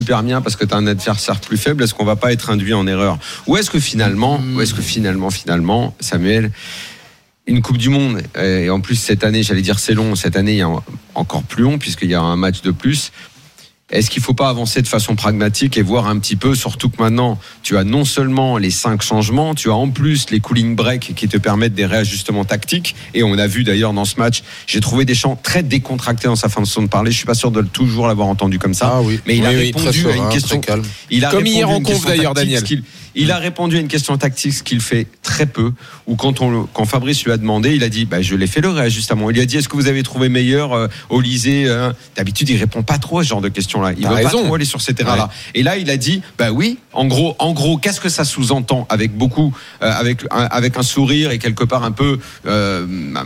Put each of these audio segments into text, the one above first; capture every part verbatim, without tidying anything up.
super bien parce que tu as un adversaire plus faible, est-ce qu'on va pas être induit en erreur ? Ou est-ce que finalement, mmh. ou est-ce que finalement, finalement, Samuel, une Coupe du Monde, et en plus cette année, j'allais dire c'est long, cette année il y a encore plus long puisqu'il y a un match de plus. Est-ce qu'il ne faut pas avancer de façon pragmatique et voir un petit peu, surtout que maintenant, tu as non seulement les cinq changements, tu as en plus les cooling breaks qui te permettent des réajustements tactiques. Et on a vu d'ailleurs dans ce match, j'ai trouvé Deschamps très décontracté dans sa façon de parler. Je ne suis pas sûr de toujours l'avoir entendu comme ça. Ah oui. Mais il oui, a oui, répondu serein, à une question. Calme. Il a comme hier en conf d'ailleurs, Daniel. Il a répondu à une question tactique, ce qu'il fait très peu. Ou quand, on, quand Fabrice lui a demandé, il a dit bah, je l'ai fait le réajustement. Il lui a dit est-ce que vous avez trouvé meilleur euh, Olysée euh, D'habitude, il répond pas trop à ce genre de questions-là. Il ne veut raison. pas trop aller sur ces terrains-là. Ouais. Et là, il a dit bah oui, en gros, en gros qu'est-ce que ça sous-entend avec beaucoup, euh, avec, un, avec un sourire et quelque part un peu euh,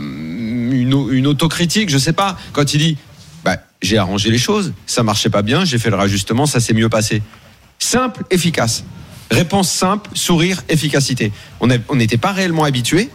une, une autocritique, je sais pas. Quand il dit bah, j'ai arrangé les choses, ça marchait pas bien, j'ai fait le réajustement, ça s'est mieux passé. Simple, efficace. Réponse simple, sourire, efficacité. On n'était pas réellement habitués.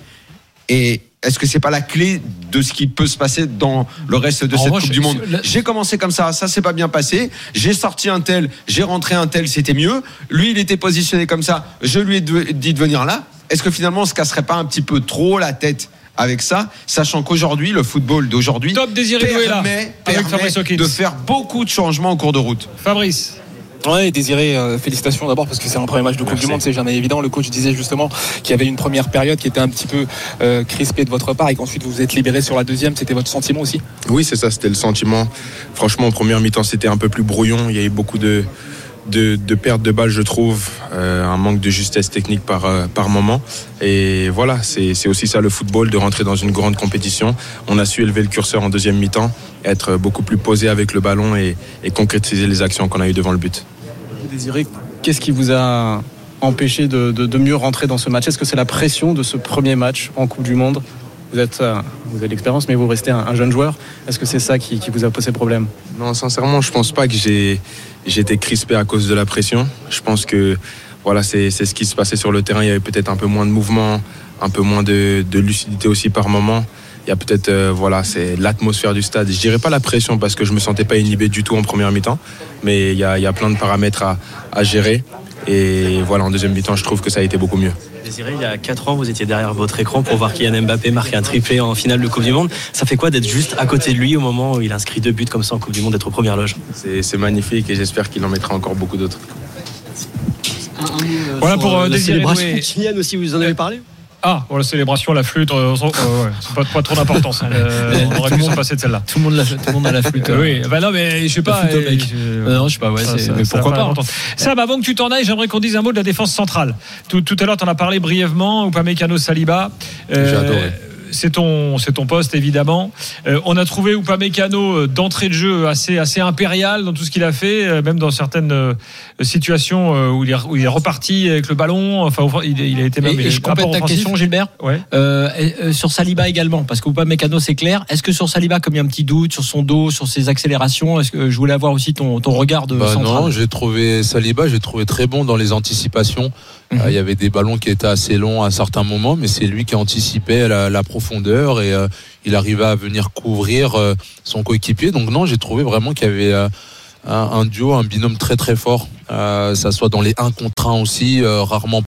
Et est-ce que c'est pas la clé de ce qui peut se passer dans le reste de en cette revanche, Coupe du Monde ? le... J'ai commencé comme ça, ça s'est pas bien passé. J'ai sorti un tel, j'ai rentré un tel, c'était mieux. Lui, il était positionné comme ça. Je lui ai dit de venir là. Est-ce que finalement, on se casserait pas un petit peu trop la tête avec ça, sachant qu'aujourd'hui, le football d'aujourd'hui Top Désiré permet, permet de faire beaucoup de changements en cours de route. Fabrice. Ouais, Désiré, euh, félicitations d'abord parce que c'est un premier match de Coupe Merci. du Monde, c'est jamais évident. Le coach disait justement qu'il y avait une première période qui était un petit peu euh, crispée de votre part et qu'ensuite vous vous êtes libéré sur la deuxième. C'était votre sentiment aussi ? Oui, c'est ça, c'était le sentiment. Franchement, en première mi-temps, c'était un peu plus brouillon. Il y a eu beaucoup de, de, de pertes de balles, je trouve, euh, un manque de justesse technique par, euh, par moment. Et voilà, c'est, c'est aussi ça le football, de rentrer dans une grande compétition. On a su élever le curseur en deuxième mi-temps, être beaucoup plus posé avec le ballon et, et concrétiser les actions qu'on a eues devant le but. Désiré, qu'est-ce qui vous a empêché de, de, de mieux rentrer dans ce match ? Est-ce que c'est la pression de ce premier match en Coupe du Monde ? Vous êtes, euh, vous avez l'expérience, mais vous restez un, un jeune joueur. Est-ce que c'est ça qui, qui vous a posé problème ? Non, sincèrement, je pense pas que j'ai, j'ai été crispé à cause de la pression. Je pense que voilà, c'est, c'est ce qui se passait sur le terrain. Il y avait peut-être un peu moins de mouvement, un peu moins de, de lucidité aussi par moment. Il y a peut-être, euh, voilà, c'est l'atmosphère du stade. Je dirais pas la pression parce que je me sentais pas inhibé du tout en première mi-temps, mais il y a, il y a plein de paramètres à, à gérer. Et voilà, en deuxième mi-temps, je trouve que ça a été beaucoup mieux. Désiré, il y a quatre ans, vous étiez derrière votre écran pour voir Kylian Mbappé marquer un triplé en finale de Coupe du Monde. Ça fait quoi d'être juste à côté de lui au moment où il inscrit deux buts comme ça en Coupe du Monde, d'être aux premières loges ? C'est, c'est magnifique et j'espère qu'il en mettra encore beaucoup d'autres. Un, un, voilà pour euh, Désiré Doué. Kylian aussi, vous en avez parlé ? Ah, bon, la célébration, la flûte, euh, euh, ouais, c'est pas, pas trop d'importance. Hein. Euh, on aurait pu se passer de celle-là. Tout le monde, la, tout le monde a la flûte. Euh, oui, bah non, mais je sais pas. Euh, euh, non, je sais pas, ouais, ça, c'est, ça, mais pourquoi pas. pas ça, bah, avant que tu t'en ailles, j'aimerais qu'on dise un mot de la défense centrale. Tout, tout à l'heure, tu en as parlé brièvement. Upamecano, Saliba. Euh, J'ai adoré. C'est ton, c'est ton poste évidemment. Euh, on a trouvé Upamecano d'entrée de jeu assez, assez impérial dans tout ce qu'il a fait, euh, même dans certaines euh, situations euh, où, il est, où il est reparti avec le ballon. Enfin, il, il a été même. Et, et je complète ta question, Gilbert. Ouais. Euh, euh, sur Saliba également, parce qu'Upamecano c'est clair. Est-ce que sur Saliba, comme il y a un petit doute sur son dos, sur ses accélérations, est-ce que je voulais avoir aussi ton, ton regard de bah central ? Non, j'ai trouvé Saliba, j'ai trouvé très bon dans les anticipations. Il mmh. euh, y avait des ballons qui étaient assez longs à certains moments, mais c'est lui qui anticipait la, la profondeur et euh, il arrivait à venir couvrir euh, son coéquipier. Donc non, j'ai trouvé vraiment qu'il y avait euh, un, un duo, un binôme très très fort. Euh, ça soit dans les un contre un aussi, euh, rarement.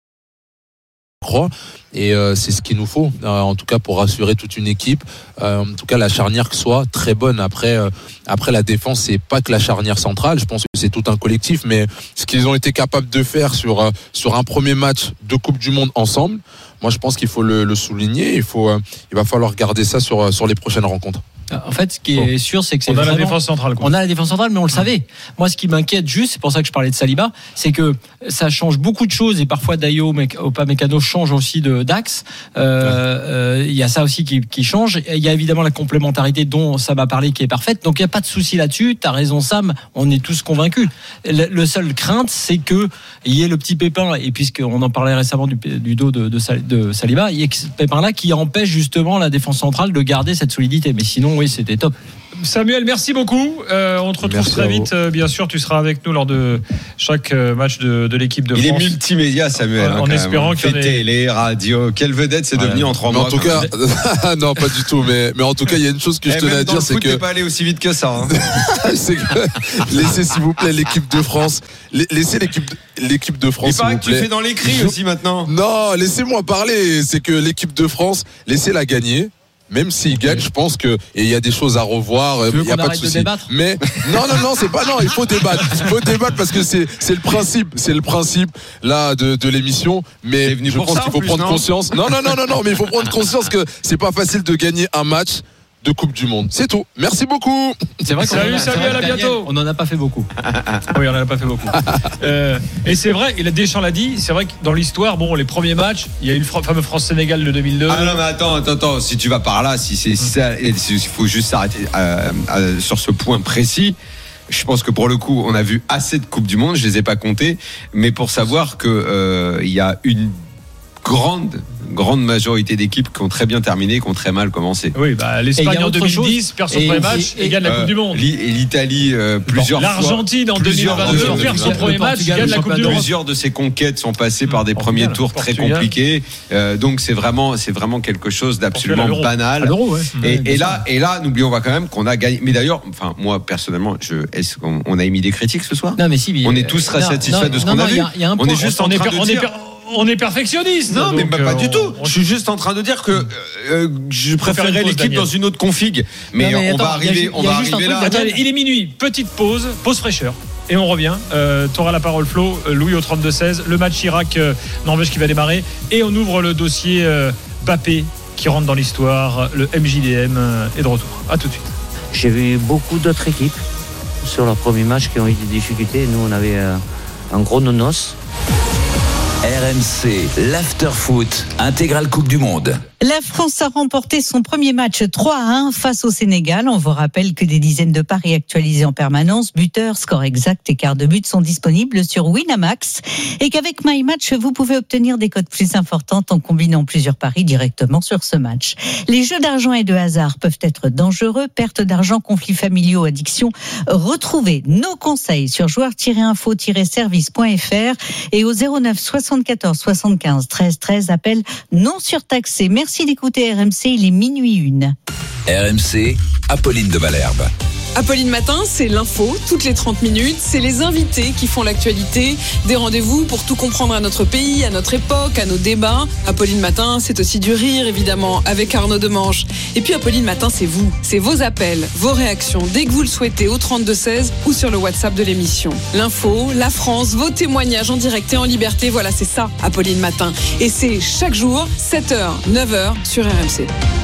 Et euh, c'est ce qu'il nous faut, euh, en tout cas pour rassurer toute une équipe. Euh, en tout cas, la charnière que soit très bonne. Après, euh, après la défense, c'est pas que la charnière centrale. Je pense que c'est tout un collectif, mais ce qu'ils ont été capables de faire sur euh, sur un premier match de Coupe du Monde ensemble, moi je pense qu'il faut le, le souligner. Il faut, euh, il va falloir garder ça sur sur les prochaines rencontres. En fait, ce qui est sûr, c'est que c'est on a vraiment, la défense centrale. Quoi. On a la défense centrale, mais on le savait. Moi, ce qui m'inquiète juste, c'est pour ça que je parlais de Saliba, c'est que ça change beaucoup de choses et parfois Dayo Upamecano change aussi de d'axe. Il euh, ouais. euh, y a ça aussi qui, qui change. Il y a évidemment la complémentarité dont Sam a parlé qui est parfaite. Donc il y a pas de souci là-dessus. T'as raison, Sam. On est tous convaincus. Le, le seul crainte, c'est que il y ait le petit pépin. Et puisqu'on en parlait récemment du, du dos de, de, de Saliba, il y a ce pépin-là qui empêche justement la défense centrale de garder cette solidité. Mais sinon, oui, c'était top. Samuel, merci beaucoup. Euh, on te retrouve Merci très à vous. vite. Euh, bien sûr, tu seras avec nous lors de chaque euh, match de, de l'équipe de Il France. est multimédia, Samuel. En hein, quand espérant même. qu'il y en Fait ait- télé, radio. Quelle vedette c'est Ouais. devenu en trois Mais mois. en tout quand cas, même. non, pas du tout. Mais, mais en tout cas, il y a une chose que je Eh, tenais même à dans dire, le c'est foot, que t'es pas allé aussi vite que ça. hein. c'est que laissez s'il vous plaît l'équipe de France. La- Laissez l'équipe de, l'équipe de France. Il s'il paraît vous que tu plaît. fais dans l'écrit Je- aussi maintenant. Non, laissez-moi parler. C'est que l'équipe de France, laissez-la gagner. Même s'ils gagnent, je pense que et il y a des choses à revoir. Tu veux Il y a qu'on pas de arrête de souci. débattre Mais non, non, non, c'est pas non. Il faut débattre. Il faut débattre parce que c'est c'est le principe, c'est le principe là de, de l'émission. Mais T'es venu je pour pense ça, qu'il en faut plus, prendre non conscience. Non, non, non, non, non. Mais il faut prendre conscience que c'est pas facile de gagner un match de Coupe du Monde. C'est tout. Merci beaucoup. C'est vrai qu'on Salut, en a- salut, c'est vrai à que Daniel, bientôt. On n'en a pas fait beaucoup. Oui, on n'en a pas fait beaucoup. Euh, et c'est vrai, et Deschamps l'a dit, c'est vrai que dans l'histoire, bon, les premiers matchs, il y a eu le fr- fameux France-Sénégal de deux mille deux. Ah non mais attends, attends, attends, si tu vas par là, si c'est ça, il faut juste s'arrêter euh, euh, sur ce point précis. Je pense que pour le coup, on a vu assez de Coupes du Monde, je les ai pas comptées, mais pour savoir que euh, il y a une grande, grande majorité d'équipes qui ont très bien terminé, qui ont très mal commencé. Oui, bah, Et il l'Espagne y a en autre deux mille dix chose. perd son Et- premier et- match et, et- gagne la Coupe Euh, du Monde. L'I- et L'Italie euh, plusieurs fois. L'Argentine en plusieurs deux mille vingt-deux fois, perd son le premier match, Portugal, gagne le la Coupe du championnat Monde. Plusieurs de ces conquêtes sont passées par des Portugal, premiers tours très Portugal. compliqués. Euh, donc c'est vraiment, c'est vraiment quelque chose d'absolument Portugal à l'Euro. banal. À l'Euro, ouais. Et, Ouais, et là, et là, n'oublions pas quand même qu'on a gagné. Mais d'ailleurs, enfin, moi personnellement, je, est-ce qu'on on a émis des critiques ce soir? Non, mais si, mais- On est tous très non, satisfaits non, de ce non, qu'on a non, vu. il y a- il y a un On point. est juste on, en est train per- de on est dire. per- on est perfectionniste. Non, mais donc, pas euh, du on- tout. on- Je suis juste en train de dire que euh, je préférais faire une pause, l'équipe Daniel. dans une autre config. Mais, Non, mais on attends, va il y a arriver, ju- on il y a va juste un arriver truc, là. Daniel. Attends, il est minuit, petite pause, pause fraîcheur. Et on revient. Euh, tu auras la parole, Flo. Euh, Louis au trente-deux seize. Le match Irak-Norvège qui va démarrer. Et on ouvre le dossier euh, Mbappé qui rentre dans l'histoire. Le M J D M euh, est de retour. À tout de suite. J'ai vu beaucoup d'autres équipes sur leur premier match qui ont eu des difficultés. Nous, on avait euh, un gros nonos. R M C, l'after-foot, intégrale Coupe du Monde. La France a remporté son premier match trois à un face au Sénégal. On vous rappelle que des dizaines de paris actualisés en permanence, buteurs, score exact et quart de but sont disponibles sur Winamax et qu'avec MyMatch, vous pouvez obtenir des cotes plus importantes en combinant plusieurs paris directement sur ce match. Les jeux d'argent et de hasard peuvent être dangereux, perte d'argent, conflits familiaux, addiction. Retrouvez nos conseils sur joueurs tiret info tiret service point f r et au zéro neuf soixante-quatorze soixante-quinze treize treize, appel non surtaxé. Merci d'écouter R M C, il est minuit une. R M C, Apolline de Malherbe. Apolline Matin, c'est l'info, toutes les trente minutes. C'est les invités qui font l'actualité. Des rendez-vous pour tout comprendre à notre pays, à notre époque, à nos débats. Apolline Matin, c'est aussi du rire, évidemment, avec Arnaud Demange. Et puis Apolline Matin, c'est vous. C'est vos appels, vos réactions, dès que vous le souhaitez, au trente-deux seize ou sur le WhatsApp de l'émission. L'info, la France, vos témoignages en direct et en liberté. Voilà, c'est ça, Apolline Matin. Et c'est chaque jour, sept heures, neuf heures, sur R M C.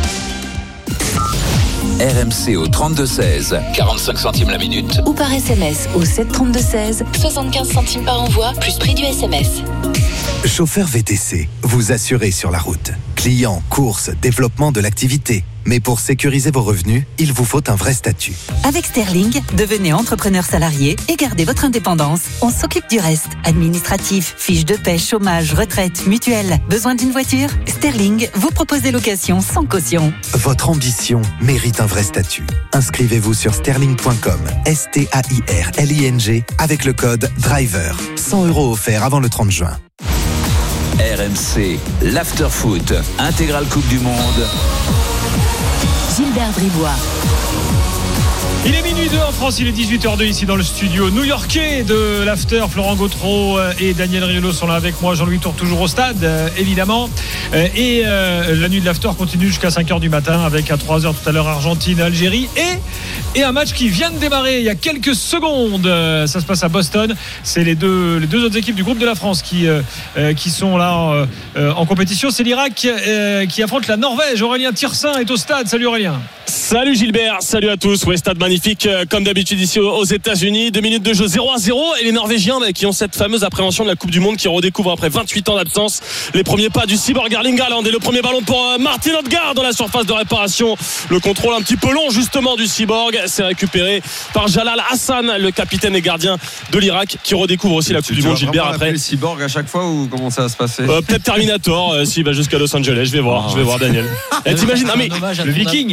R M C au trente-deux seize, quarante-cinq centimes la minute. Ou par S M S au sept trente-deux seize, soixante-quinze centimes par envoi, plus prix du S M S. Chauffeur V T C, vous assurez sur la route. Clients, courses, développement de l'activité. Mais pour sécuriser vos revenus, il vous faut un vrai statut. Avec Sterling, devenez entrepreneur salarié et gardez votre indépendance. On s'occupe du reste. Administratif, fiches de paie, chômage, retraite, mutuelle. Besoin d'une voiture? Sterling vous propose des locations sans caution. Votre ambition mérite un vrai statut. Inscrivez-vous sur sterling point com, S T A I R L I N G, avec le code DRIVER. cent euros offerts avant le trente juin. R M C, l'after-foot, intégrale Coupe du Monde. Gilbert Bribois. Il est minuit deux en France, il est dix-huit heures deux ici dans le studio new-yorkais de l'After. Florent Gautreau et Daniel Riolo sont là avec moi. Jean-Louis Tour toujours au stade, euh, évidemment. Euh, et euh, la nuit de l'After continue jusqu'à cinq heures du matin avec à trois heures tout à l'heure Argentine-Algérie. Et, et un match qui vient de démarrer il y a quelques secondes. Euh, ça se passe à Boston. C'est les deux, les deux autres équipes du groupe de la France qui, euh, euh, qui sont là euh, en compétition. C'est l'Irak euh, qui affronte la Norvège. Aurélien Tirsin est au stade. Salut Aurélien. Salut Gilbert, salut à tous. Ouais, stade magnifique comme d'habitude ici aux États-Unis. Deux minutes de jeu zéro à zéro et les Norvégiens qui ont cette fameuse appréhension de la Coupe du Monde qui redécouvrent après vingt-huit ans d'absence les premiers pas du cyborg Erling Haaland et le premier ballon pour Martin Odegaard dans la surface de réparation. Le contrôle un petit peu long justement du cyborg, c'est récupéré par Jalal Hassan, le capitaine et gardien de l'Irak qui redécouvre aussi la Coupe Tu du vas Monde. Gilbert vraiment après. l'appeler cyborg à chaque fois ou comment ça va se passer? Euh, peut-être Terminator euh, s'il va jusqu'à Los Angeles. Je vais voir, Oh. je vais voir Daniel. Et t'imagines, ah, mais Un hommage à le ton Viking. Je savais pas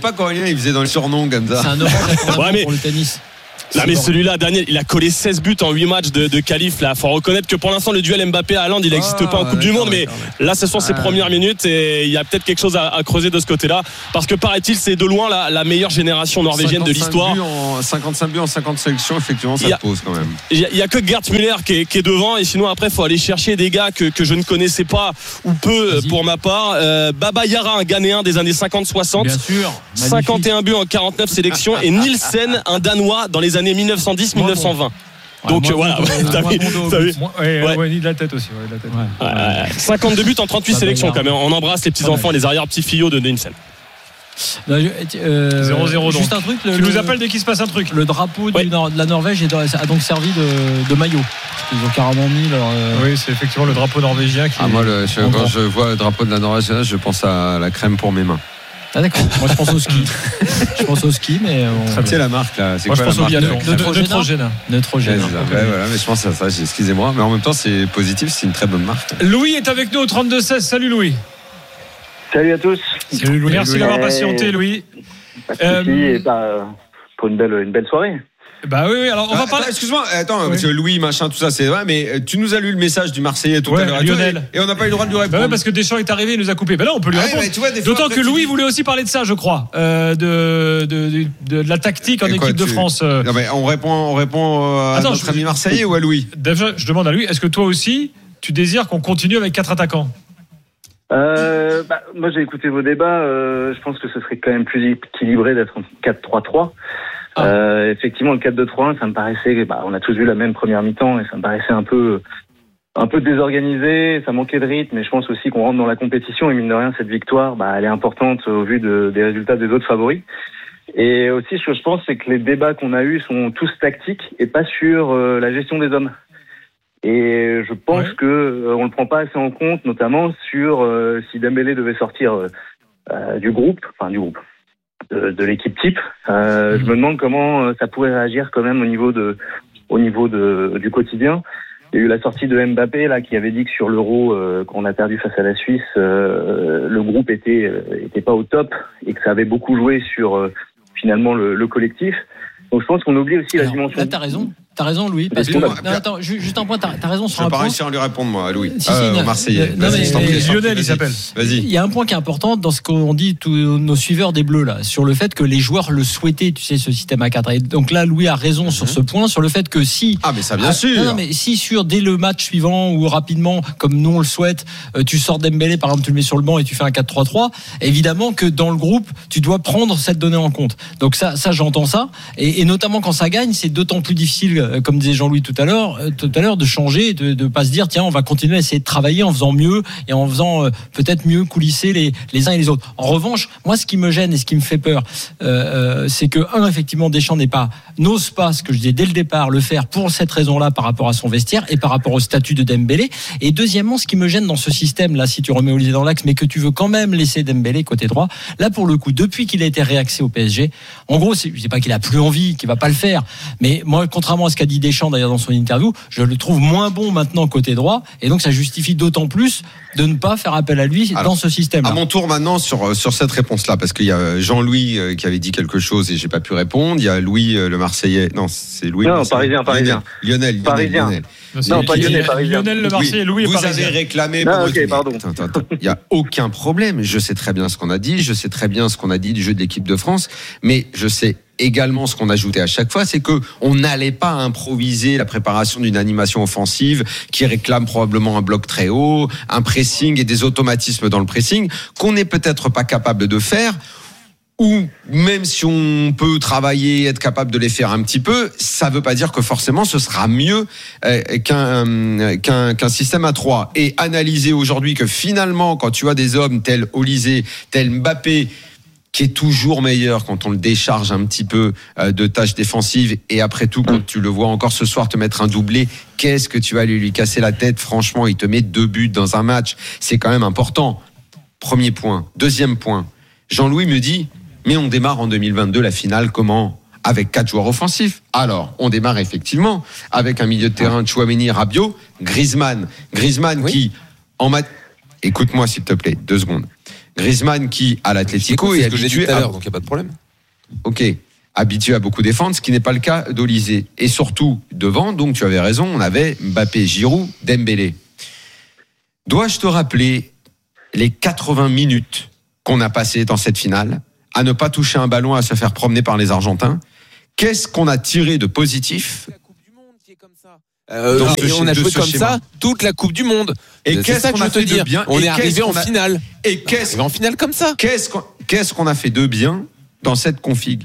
pas qu'Aurélien il faisait dans le surnom comme ça. C'est un hommage Ouais, mais- pour le tennis. Là, mais celui-là, Daniel, il a collé seize buts en huit matchs de, de qualif. Là, faut reconnaître que pour l'instant, le duel Mbappé-Haaland, il n'existe Ah, pas en Coupe du d'accord, Monde. Mais d'accord, là, ce sont ses Ah. premières minutes et il y a peut-être quelque chose à, à creuser de ce côté-là. Parce que paraît-il, c'est de loin la, la meilleure génération norvégienne de cinquante-cinq l'histoire. buts en- cinquante-cinq buts en cinquante sélections, effectivement, ça Il y a- te pose quand même. Il n'y a, a que Gerd Müller qui est, qui est devant. Et sinon, après, il faut aller chercher des gars que, que je ne connaissais pas ou peu Vas-y. pour ma part. Euh, Baba Yara, un Ghanéen des années cinquante soixante. Bien sûr. cinquante et un buts en quarante-neuf sélections. Et Nielsen, un Danois dans les années mille neuf cent dix mille neuf cent vingt. Donc Ouais, euh, voilà, moi, t'as moi, vu, mon dos, t'as vu. Moi, ouais, Ouais. ouais, ni de la tête aussi. Ouais, de la tête. Ouais. Euh, cinquante-deux buts en trente-huit Bah, sélections bah, quand même. On embrasse les petits-enfants, les arrière-petits fillots de Nielsen. Non, je- euh, zéro zéro donc. Juste un truc. Le, Tu nous le- appelles dès qu'il se passe un truc. Le drapeau Ouais. du Nor- de la Norvège est- a donc servi de, de maillot. Ils ont carrément mis leur. euh, Oui, c'est effectivement le drapeau norvégien qui. Ah, moi, le- je- en quand grand. je vois le drapeau de la Norvège, là, je pense à la crème pour mes mains. Ah d'accord. Moi je pense au ski. je pense au ski, mais on... Tu sais la marque là, c'est Moi, quoi je pense la au marque biathlon. de la crème Neutrogena. Neutrogena. Neutrogena. Ouais, voilà, mais je pense à ça, j'ai- excusez-moi, mais en même temps c'est positif, c'est une très bonne marque. Louis est avec nous au trente-deux seize. Salut Louis. Salut à tous. Salut Louis. Merci Louis. d'avoir Ouais. patienté Louis. Pas de Euh, soucis, et bah, pour une belle, une belle soirée. Bah oui, oui. Alors on Ah, va attends, parler. excuse-moi, attends, Oui. parce que Louis, machin, tout ça, c'est vrai, mais euh, tu nous as lu le message du Marseillais tout Ouais, à l'heure, et Lionel. tout, et, et on n'a pas eu le droit de lui Bah répondre. ouais, parce que Deschamps est arrivé, il nous a coupé. Bah là, on peut lui Ah ouais, répondre. mais tu vois, des fois, D'autant après, que tu Louis dis- voulait aussi parler de ça, je crois, euh, de, de, de, de la tactique en Et quoi, équipe de tu- France. euh. Non, mais on répond, on répond euh, à Attends, notre je- ami Marseillais ou à Louis? Déjà, je demande à lui, est-ce que toi aussi, tu désires qu'on continue avec quatre attaquants? Euh, bah, moi, j'ai écouté vos débats. Euh, je pense que ce serait quand même plus équilibré d'être en quatre trois trois. Ah. Euh, effectivement, le quatre deux trois un, ça me paraissait. Bah, on a tous vu la même première mi-temps et ça me paraissait un peu, un peu désorganisé. Ça manquait de rythme. Mais je pense aussi qu'on rentre dans la compétition et mine de rien, cette victoire, bah, elle est importante au vu de, des résultats des autres favoris. Et aussi, ce que je pense, c'est que les débats qu'on a eus sont tous tactiques et pas sur euh, la gestion des hommes. Et je pense Ouais. que euh, on le prend pas assez en compte, notamment sur euh, si Dembélé devait sortir euh, euh, du groupe, enfin du groupe, de, de l'équipe type. Euh, Je me demande comment euh, ça pourrait réagir quand même au niveau de, au niveau de, du quotidien. Il y a eu la sortie de Mbappé là qui avait dit que sur l'Euro, euh, quand on a perdu face à la Suisse, euh, le groupe était euh, était pas au top et que ça avait beaucoup joué sur euh, finalement le, le collectif. Donc je pense qu'on oublie aussi la Alors, dimension. là, t'as raison. T'as raison, Louis. Parce que, Excuse-moi, non, attends, ju- juste un point. T'as, t'as raison Je sur vais un pas point. réussir à lui répondre, moi, à Louis. Si, si, Euh, non, au Marseillais. non, Vas-y, mais- je t'en prie, je t'en prie, Lionel, il vas-y. s'appelle. Vas-y. Il y a un point qui est important dans ce qu'on dit tous nos suiveurs des Bleus là, sur le fait que les joueurs le souhaitaient, tu sais, ce système à quatre. Et donc là, Louis a raison sur ce point, sur le fait que si Ah, mais ça, bien Ah, sûr. non, non, mais si sur dès le match suivant ou rapidement, comme nous on le souhaite, euh, tu sors Dembélé, par exemple, tu le mets sur le banc et tu fais un quatre trois trois, évidemment que dans le groupe, tu dois prendre cette donnée en compte. Donc ça, ça j'entends ça. Et, et notamment quand ça gagne, c'est d'autant plus difficile, euh, comme disait Jean-Louis tout à l'heure, euh, tout à l'heure, de changer, de, de pas se dire tiens, on va continuer à essayer de travailler en faisant mieux et en faisant euh, peut-être mieux coulisser les, les uns et les autres. En revanche, moi, ce qui me gêne et ce qui me fait peur, euh, euh, c'est que un, effectivement, Deschamps n'est pas, n'ose pas, ce que je disais dès le départ, le faire pour cette raison-là par rapport à son vestiaire et par rapport au statut de Dembélé. Et deuxièmement, ce qui me gêne dans ce système-là, si tu remets Olysée dans l'axe, mais que tu veux quand même laisser Dembélé côté droit, là, pour le coup, depuis qu'il a été réaxé au P S G, en gros, c'est, je dis pas qu'il a plus envie, qu'il va pas le faire, mais moi, contrairement à ce qu'a dit Deschamps d'ailleurs dans son interview, je le trouve moins bon maintenant côté droit, et donc ça justifie d'autant plus de ne pas faire appel à lui Alors, dans ce système-là. À mon tour maintenant sur sur cette réponse-là, parce qu'il y a Jean-Louis euh, qui avait dit quelque chose et j'ai pas pu répondre. Il y a Louis euh, le Marseillais. Non, c'est Louis. Non, le Marseillais. parisien, parisien. Lionel, Lionel, Parisien. Lionel. Non, pas Lyonnais, parisien. Lionel, le Marseillais, Louis est Vous parisien. avez réclamé. Non, pour ok, votre- pardon. Attends, attends, attends. Il y a aucun problème. Je sais très bien ce qu'on a dit. Je sais très bien ce qu'on a dit du jeu de l'équipe de France. Mais je sais également ce qu'on ajoutait à chaque fois, c'est que on n'allait pas improviser la préparation d'une animation offensive qui réclame probablement un bloc très haut, un pressing et des automatismes dans le pressing qu'on n'est peut-être pas capable de faire. Ou même si on peut travailler, être capable de les faire un petit peu, ça veut pas dire que forcément ce sera mieux euh, qu'un, euh, qu'un qu'un système à trois. Et analyser aujourd'hui que finalement, quand tu as des hommes tels Olysée, tels Mbappé, qui est toujours meilleur quand on le décharge un petit peu euh, de tâches défensives, et après tout, quand tu le vois encore ce soir te mettre un doublé, qu'est-ce que tu vas lui, lui casser la tête? Franchement, il te met deux buts dans un match, c'est quand même important. Premier point. Deuxième point, Jean-Louis me dit, mais on démarre en deux mille vingt-deux la finale comment? Avec quatre joueurs offensifs. Alors, on démarre effectivement avec un milieu de terrain, Tchouaméni, Rabiot, Griezmann. Griezmann Oui. qui, en mat... Écoute-moi s'il te plaît, deux secondes. Griezmann qui, à l'Atlético, est c'est ce que j'ai dit habitué tout à à... l'heure, donc il n'y a pas de problème. Ok, habitué à beaucoup défendre, ce qui n'est pas le cas d'Olysée. Et surtout, devant, donc tu avais raison, on avait Mbappé, Giroud, Dembélé. Dois-je te rappeler les quatre-vingts minutes qu'on a passées dans cette finale à ne pas toucher un ballon, à se faire promener par les Argentins? Qu'est-ce qu'on a tiré de positif? Euh, Donc, et de on a chez- joué de ce comme schéma. ça toute la Coupe du Monde. Et c'est qu'est-ce ça que qu'on je a veux te fait de dire. bien? On Et est arrivé qu'est-ce en qu'on a- finale. Et qu'est-ce arrivé en finale comme ça. Qu'est-ce qu'on, qu'est-ce qu'on a fait de bien dans cette config?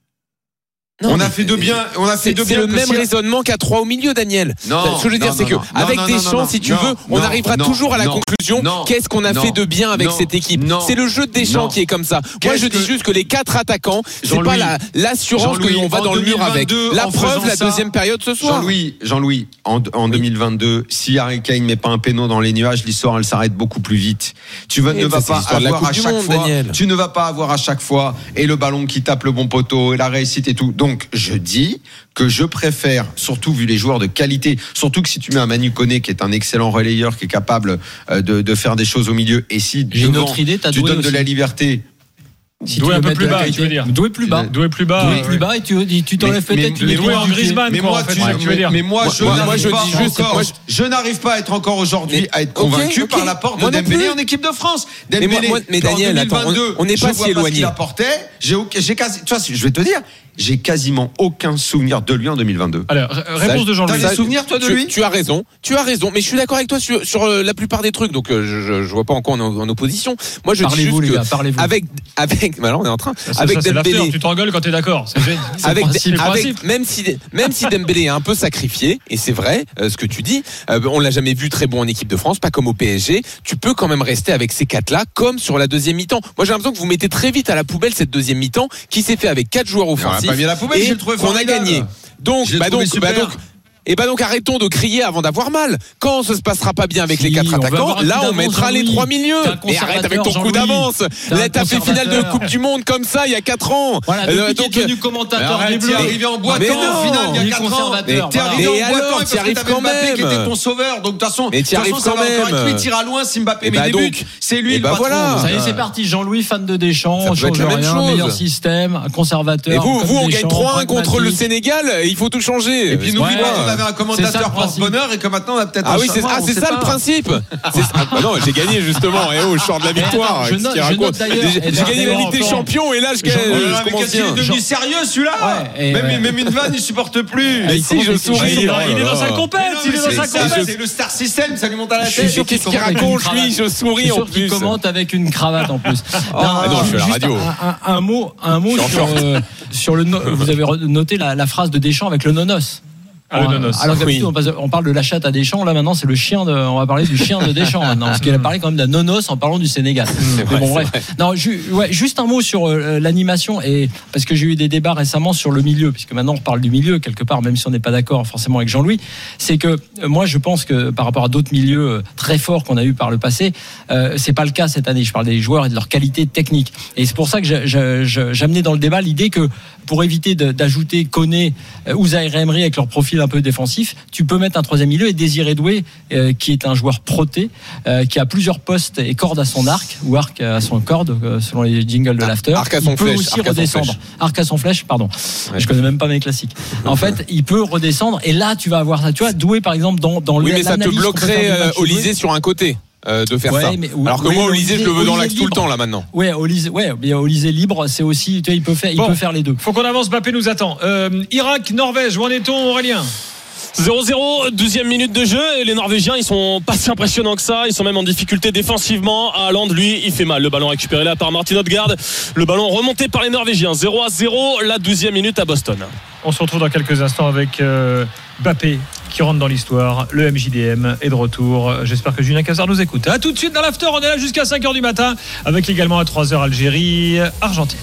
Non, On a mais fait de bien, on a fait C'est de c'est bien. le que même si- raisonnement qu'à trois au milieu, Daniel. Non, Ce que je veux dire, non, c'est non, que non, avec non, non, Deschamps, non, si tu non, veux, on non, arrivera non, toujours à la non, conclusion. non, Qu'est-ce qu'on a non, fait de bien avec non, cette équipe? non, C'est le jeu de Deschamps non. qui est comme ça. Moi, Qu'est-ce je dis que- juste que les quatre attaquants, c'est Jean-Louis, pas la- l'assurance que Jean-Louis, l'on va en dans le mur avec. deux mille vingt-deux, La en preuve, faisant la ça, deuxième période ce soir. Jean-Louis, Jean-Louis, en, en deux mille vingt-deux, si Harry Kane met pas un péno dans les nuages, l'histoire elle s'arrête beaucoup plus vite. Tu vas- Oui, ne ça, vas c'est pas l'histoire de la avoir Coupe à du chaque Monde, fois, Daniel. tu ne vas pas avoir à chaque fois et le ballon qui tape le bon poteau et la réussite et tout. Donc je dis que je préfère, surtout vu les joueurs de qualité, surtout que si tu mets un Manu Koné qui est un excellent relayeur, qui est capable euh, de, de faire des choses au milieu, et si J'ai une devant, autre idée, t'as tu Doué donnes de aussi. la liberté. Si Doué tu un veux peu mettre plus de la bas, qualité. tu veux dire. Doué plus bas. Doué plus bas. Doué ouais. plus bas et tu, tu t'enlèves Mais- peut-être mais- une mais Doué en équipe. Griezmann, Mais quoi, moi, en fait, tu- c'est ça que tu veux mais- dire. mais moi, Moi- je moi, n'arrive moi, je pas dis juste- encore, moi, je- je n'arrive pas à être encore aujourd'hui Mais- à être ok, convaincu ok. par l'apport de Moi non Dembélé plus. en équipe de France. Mais Dembélé, moi- moi- mais en Daniel, attends, on- 2022, on n'est je pas vois si ce éloigné. qu'il apportait. J'ai, au- j'ai quasi, tu vois, je vais te dire, j'ai quasiment aucun souvenir de lui en deux mille vingt-deux. Alors, r- réponse de Jean-Louis. T'as des souvenirs, toi, de tu, lui? tu as raison, tu as raison, mais je suis d'accord avec toi sur, sur euh, la plupart des trucs, donc euh, je, je, je vois pas en quoi on est en, en opposition. Moi, je dis Parlez-vous, juste les que gars, parlez-vous. avec avec, bah là, on est en train, Ça, ça, avec c'est l'after, Dembélé, tu t'engueules quand t'es d'accord. C'est c'est avec, le principe. avec même si même si Dembélé est un peu sacrifié, et c'est vrai euh, ce que tu dis, euh, on l'a jamais vu très bon en équipe de France, pas comme au P S G. Tu peux quand même rester avec ces quatre-là, comme sur la deuxième mi-temps. Moi, j'ai l'impression que vous mettez très vite à la poubelle cette deuxième mi-temps, qui s'est fait avec quatre joueurs on a offensifs pas mis à la poubelle, et j'ai le trouvé qu'on a formidable. gagné. Donc, Je l'ai bah trouvé donc, bah super. donc. Et bah donc arrêtons de crier avant d'avoir mal. Quand ça se passera pas bien avec Si, les quatre on veut attaquants, avoir un coup là on d'avance, mettra les Jean-Louis. trois milieux. T'es un Mais arrête avec ton coup conservateur, d'avance. Jean-Louis. Là t'as T'es un fait finale de conservateur. Coupe du Monde comme ça il y a quatre ans. Voilà, Euh, depuis qu'il est devenu commentateur Mais des arrête, Bleus. t'es arrivé en boitant Mais en non, finale il y il a est quatre ans. conservateur, Mais t'es voilà. arrivé Mais en alors, boitant t'y parce que arrives t'avais quand Mbappé qui même. était ton sauveur. Donc de toute façon, Mais de t'y toute arrives façon, ça quand va encore même. être lui, tire à loin si Mbappé Et met bah des donc. buts. C'est lui Et le bah patron. voilà. Ça y est, c'est parti. Jean-Louis, fan de Deschamps, Ça on peut être change la même rien, chose. meilleur système, un conservateur. Et vous, comme vous on gagne Deschamps, trois un contre le pragmatique. Sénégal, il faut tout changer. Et puis n'oublie Ouais, pas qu'on avait un c'est ça, le commentateur principe. porte-bonheur et que maintenant on a peut-être Ah un oui, c'est chômeur, ah, on c'est sait ça pas. le principe. C'est ça. Ah non, j'ai gagné justement. Et oh, je sors de la victoire. attends, je note- Qu'est-ce qu'il je raconte note d'ailleurs- J'ai et j'ai gagné la Florent, Ligue des Florent. Champions et là je Jean- gagne. Oh là je là, mais commence qu'est-ce qu'il est bien. devenu sérieux celui-là? Ouais, et Même ouais. même une vanne, il supporte plus. Mais si, je Il souris. Il est oh dans- là il est dans là. sa compète, il est dans sa C'est- compète. C'est le star system, ça lui monte à la Je suis tête. sûr Qu'est-ce qu'il qu'il commente avec raconte une lui? Je cravate. Je souris suis en sûr qu'il plus. commente avec une cravate en plus. Ah non, je suis à la juste radio. Un, un- un mot, un mot Je suis en sur, short. euh, sur le. no- Vous avez re- noté la, la phrase de Deschamps avec le nonos. Ah, le nonos. Alors que Oui. d'habitude, on, passe- on parle de la chatte à Deschamps, là maintenant c'est le chien de, on va parler du chien de Deschamps maintenant, parce qu'il a parlé quand même d'un nonos en parlant du Sénégal. Mais vrai, bon c'est bref. vrai. Non, ju- ouais, juste un mot sur euh, l'animation et parce que j'ai eu des débats récemment sur le milieu, puisque maintenant on parle du milieu quelque part, même si on n'est pas d'accord forcément avec Jean-Louis. C'est que euh, moi je pense que par rapport à d'autres milieux euh, très forts qu'on a eu par le passé, euh, c'est pas le cas cette année. Je parle des joueurs et de leur qualité technique. Et c'est pour ça que je- je- je- j'amenais dans le débat l'idée que pour éviter de- d'ajouter Koné euh, ou Zaïre Emery avec leur profil un peu défensif, tu peux mettre un troisième milieu et Désiré Doué, euh, qui est un joueur proté, euh, qui a plusieurs postes et cordes à son arc, ou arc à son corde, euh, selon les jingles de l'after. Arc à son il peut flèche, aussi arc à son redescendre. flèche. Arc à son flèche, pardon. Je connais même pas mes classiques. En fait, il peut redescendre et là, tu vas avoir ça. Tu vois, Doué, par exemple, dans, dans Oui, mais ça te l'analyse qu'on peut faire bloquerait du euh, match, Doué- Olysée sur un côté. euh, de faire Ouais, ça. mais- Alors que oui, moi, mais Olysée, je le veux Olysée dans l'axe tout le libre. temps là maintenant. Ouais, Olysée, ouais, mais Olysée libre, c'est aussi, tu vois, il peut faire, il Bon. peut faire les deux. Faut qu'on avance, Mbappé nous attend. Euh, Irak, Norvège, où en est-on, Aurélien? zéro zéro, douzième minute de jeu et les Norvégiens ils sont pas si impressionnants que ça, ils sont même en difficulté défensivement. Haaland lui il fait mal, le ballon récupéré là par Martin Odegaard, le ballon remonté par les Norvégiens. Zéro à zéro, la douzième minute à Boston. On se retrouve dans quelques instants avec euh, Mbappé qui rentre dans l'histoire. Le M J D M est de retour. J'espère que Julien Cazard nous écoute. A tout de suite dans l'after, on est là jusqu'à cinq heures du matin avec également à trois heures Algérie, Argentine.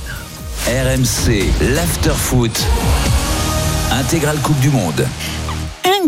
R M C, l'after foot, intégrale Coupe du Monde.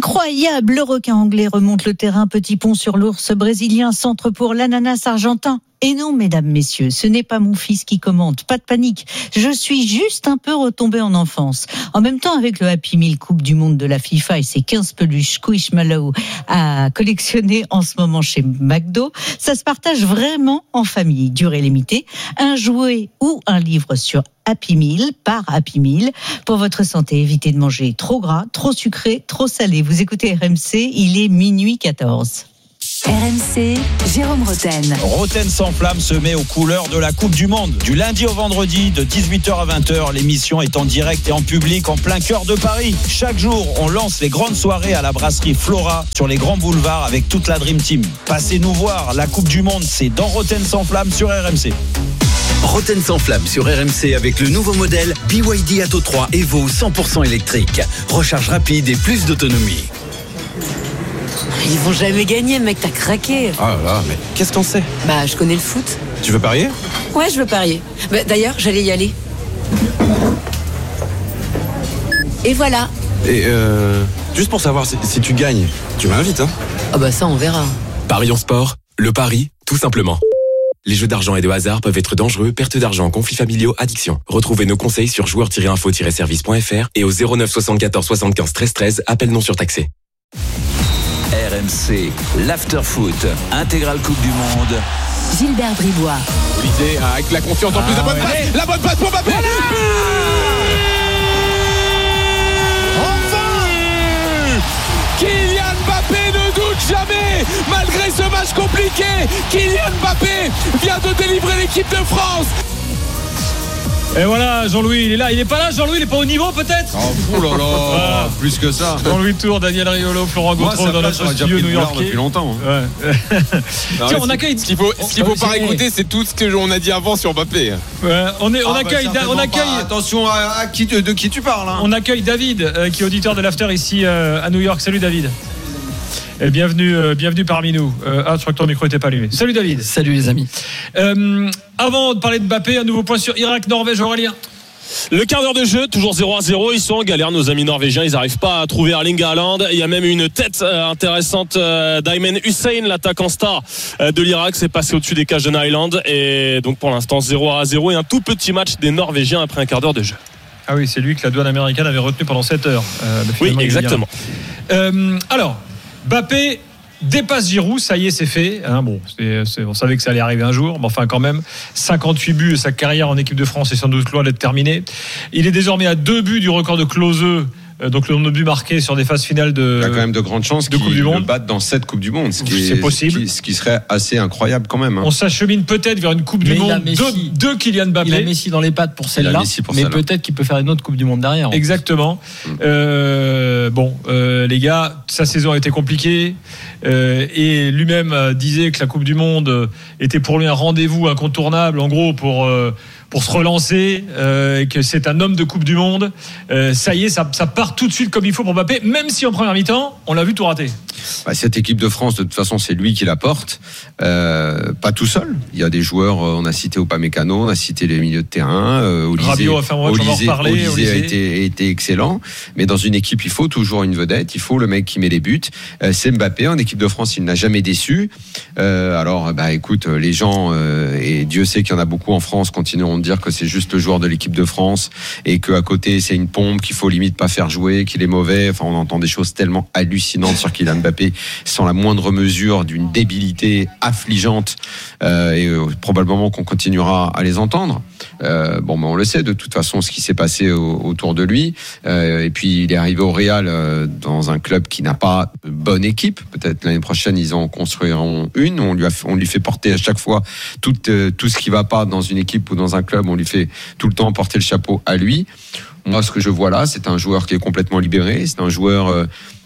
Incroyable, le requin anglais remonte le terrain, petit pont sur l'ours brésilien, centre pour l'ananas argentin. Et non, mesdames, messieurs, ce n'est pas mon fils qui commente, pas de panique. Je suis juste un peu retombée en enfance. En même temps, avec le Happy Meal Coupe du Monde de la FIFA et ses quinze peluches Squishmallow à collectionner en ce moment chez McDo, ça se partage vraiment en famille. Durée limitée, un jouet ou un livre sur Happy Meal par Happy Meal. Pour votre santé, évitez de manger trop gras, trop sucré, trop salé. Vous écoutez R M C, il est minuit quatorze. R M C, Jérôme Roten. Roten sans flamme se met aux couleurs de la Coupe du Monde. Du lundi au vendredi, de dix-huit heures à vingt heures, l'émission est en direct et en public en plein cœur de Paris. Chaque jour, on lance les grandes soirées à la brasserie Flora sur les grands boulevards avec toute la Dream Team. Passez nous voir, la Coupe du Monde, c'est dans Roten sans flamme sur R M C. Roten sans flamme sur R M C avec le nouveau modèle B Y D Atto trois Evo cent pour cent électrique. Recharge rapide et plus d'autonomie. Ils vont jamais gagner, mec, t'as craqué. Ah là là, mais qu'est-ce qu'on sait? Bah, je connais le foot. Tu veux parier? Ouais, je veux parier. Bah, d'ailleurs, j'allais y aller. Et voilà. Et euh, juste pour savoir si, si tu gagnes, tu m'invites, hein? Ah bah ça, on verra. Parions sport, le pari, tout simplement. Les jeux d'argent et de hasard peuvent être dangereux, perte d'argent, conflits familiaux, addiction. Retrouvez nos conseils sur joueurs tiret info tiret service point f r et au zéro neuf soixante-quatorze soixante-quinze treize treize, appel non surtaxé. R M C, l'after-foot, intégrale Coupe du Monde. Gilbert Bribois. Olysée avec la confiance en plus, la bonne passe, la bonne passe pour Mbappé. Enfin, Kylian Mbappé ne doute jamais, malgré ce match compliqué. Kylian Mbappé vient de délivrer l'équipe de France. Et voilà, Jean-Louis, il est là. Il est pas là, Jean-Louis, il est pas au niveau peut-être. Oh là là, voilà. Plus que ça. Jean-Louis Tour, Daniel Riolo, Florent Gautreau dans notre studio new-yorkais depuis longtemps. Hein. Ouais. Non, Tiens, on accueille. Ce qu'il faut, ce qu'il faut pas écouter, c'est tout ce que on a dit avant sur Mbappé. Ouais, on est, on ah accueille, bah, on accueille. Pas. Attention à, à qui de, de qui tu parles. Hein. On accueille David, euh, qui est auditeur de l'After ici euh, à New York. Salut David. Et bienvenue, euh, bienvenue parmi nous. Euh, ah, je crois que ton micro n'était pas allumé. Salut David. Salut les amis. Euh, avant de parler de Mbappé, un nouveau point sur Irak-Norvège, Aurélien. Le quart d'heure de jeu, toujours zéro à zéro. Ils sont en galère, nos amis norvégiens. Ils n'arrivent pas à trouver Erling Haaland. Il y a même une tête intéressante d'Aymen Hussein, l'attaquant star de l'Irak. C'est passé au-dessus des cages de Nyland. Et donc pour l'instant, zéro à zéro. Et un tout petit match des Norvégiens après un quart d'heure de jeu. Ah oui, c'est lui que la douane américaine avait retenu pendant sept heures. Euh, oui, exactement. Euh, alors, Mbappé dépasse Giroud, ça y est, c'est fait. Hein, bon, c'est, c'est, on savait que ça allait arriver un jour, mais enfin quand même, cinquante-huit buts, sa carrière en équipe de France est sans doute loin d'être terminée. Il est désormais à deux buts du record de Klose, donc le nombre de buts marqués sur des phases finales de. Il y a quand même de grandes chances qu'il le batte dans cette Coupe du Monde, ce qui c'est est possible, ce qui, ce qui serait assez incroyable quand même. Hein. On s'achemine peut-être vers une Coupe mais du Monde de, de Kylian Mbappé. Il a Messi dans les pattes pour celle-là, pour mais celle-là. Peut-être qu'il peut faire une autre Coupe du Monde derrière. Exactement. Mmh. Euh, bon, euh, les gars, sa saison a été compliquée euh, et lui-même disait que la Coupe du Monde était pour lui un rendez-vous incontournable, en gros pour. Euh, pour se relancer, euh, et que c'est un homme de Coupe du Monde. Euh, ça y est, ça, ça part tout de suite comme il faut pour Mbappé, même si en première mi-temps, on l'a vu tout rater. Bah, cette équipe de France, de toute façon, c'est lui qui la porte. Euh, pas tout seul. Il y a des joueurs, on a cité Upamecano, on a cité les milieux de terrain. Euh, Olysée, Rabiot a fait un match, on va en reparler. Olysée, Olysée. A, été, a été excellent. Mais dans une équipe, il faut toujours une vedette. Il faut le mec qui met les buts. Euh, c'est Mbappé. En équipe de France, il n'a jamais déçu. Euh, alors, bah, écoute, les gens, euh, et Dieu sait qu'il y en a beaucoup en France, continueront de dire que c'est juste le joueur de l'équipe de France et qu'à côté, c'est une pompe qu'il faut limite pas faire jouer, qu'il est mauvais. Enfin, on entend des choses tellement hallucinantes sur Kylian Mbappé, sans la moindre mesure d'une débilité affligeante, euh, et euh, probablement qu'on continuera à les entendre. Euh, bon, mais on le sait de toute façon ce qui s'est passé au, autour de lui. Euh, et puis il est arrivé au Real euh, dans un club qui n'a pas de bonne équipe. Peut-être l'année prochaine ils en construiront une. On lui a, on lui fait porter à chaque fois tout, euh, tout ce qui va pas dans une équipe ou dans un club. On lui fait tout le temps porter le chapeau à lui. Moi, ce que je vois là, c'est un joueur qui est complètement libéré. C'est un joueur euh,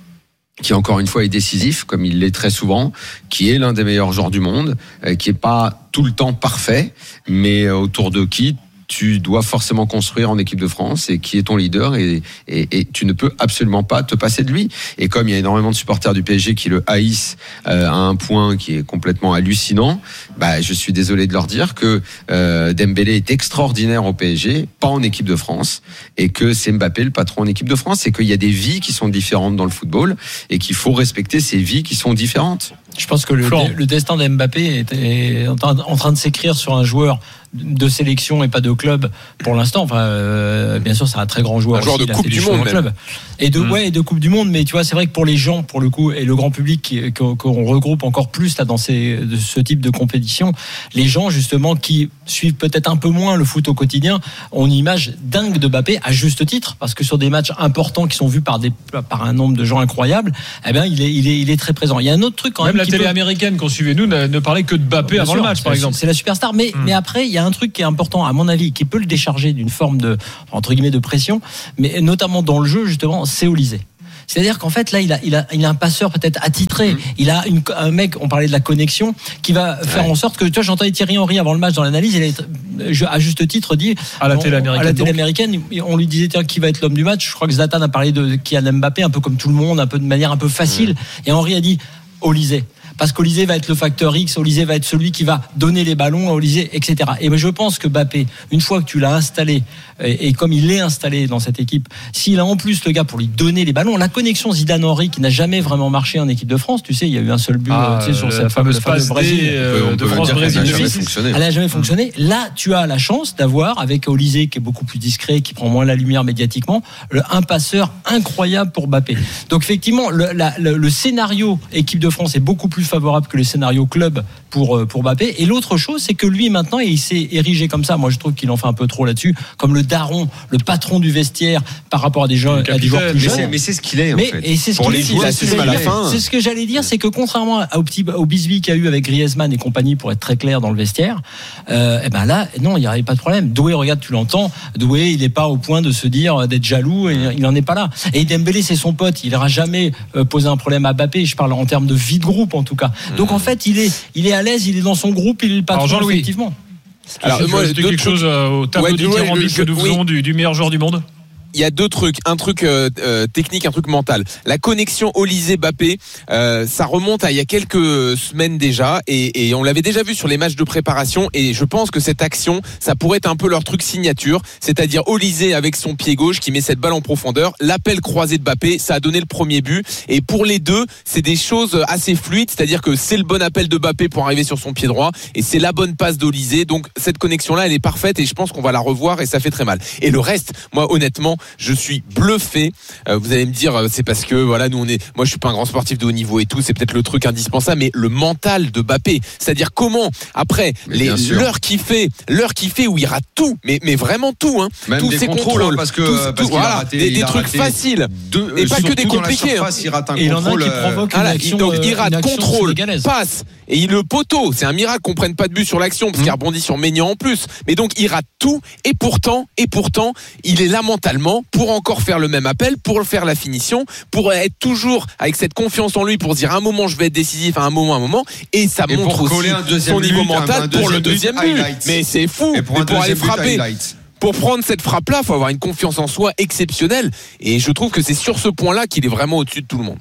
qui encore une fois est décisif, comme il l'est très souvent, qui est l'un des meilleurs joueurs du monde, euh, qui est pas tout le temps parfait, mais autour de qui tu dois forcément construire en équipe de France et qui est ton leader et, et, et tu ne peux absolument pas te passer de lui. Et comme il y a énormément de supporters du P S G qui le haïssent euh, à un point qui est complètement hallucinant, bah, je suis désolé de leur dire que euh, Dembélé est extraordinaire au P S G, pas en équipe de France, et que c'est Mbappé le patron en équipe de France, et qu'il y a des vies qui sont différentes dans le football et qu'il faut respecter ces vies qui sont différentes. Je pense que le, le destin d'Mbappé est, est en, train, en train de s'écrire sur un joueur de sélection et pas de club pour l'instant. Enfin, euh, bien sûr, c'est un très grand joueur. Un joueur aussi, de Coupe du Monde, club. Et de, mmh. ouais, et de Coupe du Monde. Mais tu vois, c'est vrai que pour les gens, pour le coup, et le grand public qui, qu'on, qu'on regroupe encore plus là dans ces, de ce type de compétition, les gens justement qui suivent peut-être un peu moins le foot au quotidien, ont une image dingue de Mbappé à juste titre, parce que sur des matchs importants qui sont vus par des, par un nombre de gens incroyables, eh ben, il est, il est, il est très présent. Il y a un autre truc quand même. Même la télé peut... américaine qu'on suivait nous ne, ne parlait que de Mbappé avant sûr, le match, par exemple. C'est la superstar. Mais, mmh. mais après, il y a un truc qui est important, à mon avis, qui peut le décharger d'une forme de, entre guillemets, de pression, mais notamment dans le jeu, justement, c'est Olysée. C'est-à-dire qu'en fait, là, il a, il a, il a un passeur peut-être attitré. Mmh. Il a une, un mec, on parlait de la connexion, qui va faire ouais. en sorte que, tu vois, j'entendais Thierry Henry avant le match dans l'analyse, il a, à juste titre, dit, à la télé américaine, à la télé américaine, on lui disait, tiens, qui va être l'homme du match? Je crois que Zlatan a parlé de Kylian Mbappé, un peu comme tout le monde, un peu de manière un peu facile. Mmh. Et Henry a dit, Olysée. Parce qu'Olysée va être le facteur X, Olysée va être celui qui va donner les ballons à Olysée, et cetera. Et je pense que Mbappé, une fois que tu l'as installé, et, et comme il l'est installé dans cette équipe, s'il a en plus le gars pour lui donner les ballons, la connexion Zidane-Henry qui n'a jamais vraiment marché en équipe de France, tu sais, il y a eu un seul but ah, tu sais, sur euh, cette fameuse passe Brésil, euh, de France-Brésil. Elle n'a jamais fonctionné. Elle n'a jamais fonctionné. Là, tu as la chance d'avoir, avec Olysée qui est beaucoup plus discret, qui prend moins la lumière médiatiquement, le, un passeur incroyable pour Mbappé. Donc effectivement, le, la, le, le scénario équipe de France est beaucoup plus favorable que le scénario club pour, pour Mbappé. Et l'autre chose, c'est que lui, maintenant, il s'est érigé comme ça. Moi, je trouve qu'il en fait un peu trop là-dessus, comme le daron, le patron du vestiaire par rapport à des, gens, à des joueurs plus mais jeunes. C'est, mais c'est ce qu'il est, en mais, fait. Et c'est ce pour qu'il les joueurs, c'est, c'est, à la fin. C'est ce que j'allais dire, c'est que contrairement au petit au bisbis qu'il y a eu avec Griezmann et compagnie, pour être très clair dans le vestiaire, euh, et ben là, non, il n'y avait pas de problème. Doué, regarde, tu l'entends. Doué, il n'est pas au point de se dire d'être jaloux. Et il n'en est pas là. Et Dembélé, c'est son pote. Il n'aura jamais posé un problème à Mbappé. Je parle en termes de vie de groupe, en tout cas. Donc en fait, il est, il est à l'aise. Il est dans son groupe. Il est le patron. Alors, Jean-Louis, effectivement. Alors, je moi, j'ai quelque chose au tableau ouais, dithyrambique que nous faisons oui. du, du meilleur joueur du monde. Il y a deux trucs, un truc euh, euh, technique, un truc mental. La connexion Olysée-Mbappé, euh, ça remonte à il y a quelques semaines déjà, et, et on l'avait déjà vu sur les matchs de préparation, et je pense que cette action, ça pourrait être un peu leur truc signature, c'est-à-dire Olysée avec son pied gauche qui met cette balle en profondeur, l'appel croisé de Mbappé, ça a donné le premier but, et pour les deux, c'est des choses assez fluides, c'est-à-dire que c'est le bon appel de Mbappé pour arriver sur son pied droit, et c'est la bonne passe d'Olysée, donc cette connexion-là, elle est parfaite, et je pense qu'on va la revoir, et ça fait très mal. Et le reste, moi honnêtement, je suis bluffé. Euh, vous allez me dire, euh, c'est parce que voilà, nous on est, moi je suis pas un grand sportif de haut niveau et tout, c'est peut-être le truc indispensable, mais le mental de Mbappé, c'est-à-dire comment après les, l'heure qu'il fait, l'heure qu'il fait où il rate tout, mais mais vraiment tout, hein, même tous des ses contrôles, contrôles, hein, parce que tout, parce tout, voilà, raté, des, des trucs faciles, deux, et pas que des compliqués. Surface, hein. Il rate un et contrôle. Il en a qui provoque une voilà, action, donc il rate action contrôle, passe. Et il le poteau, c'est un miracle qu'on prenne pas de but sur l'action parce mmh. qu'il rebondit sur Maignan en plus. Mais donc il rate tout et pourtant et pourtant il est là mentalement pour encore faire le même appel, pour faire la finition, pour être toujours avec cette confiance en lui, pour dire à un moment je vais être décisif, à un moment à un moment, et ça et montre aussi son niveau but, mental un, un pour le deuxième but. Highlight. Mais c'est fou. Et pour, et pour aller frapper. Highlight. Pour prendre cette frappe-là, il faut avoir une confiance en soi exceptionnelle. Et je trouve que c'est sur ce point-là qu'il est vraiment au-dessus de tout le monde.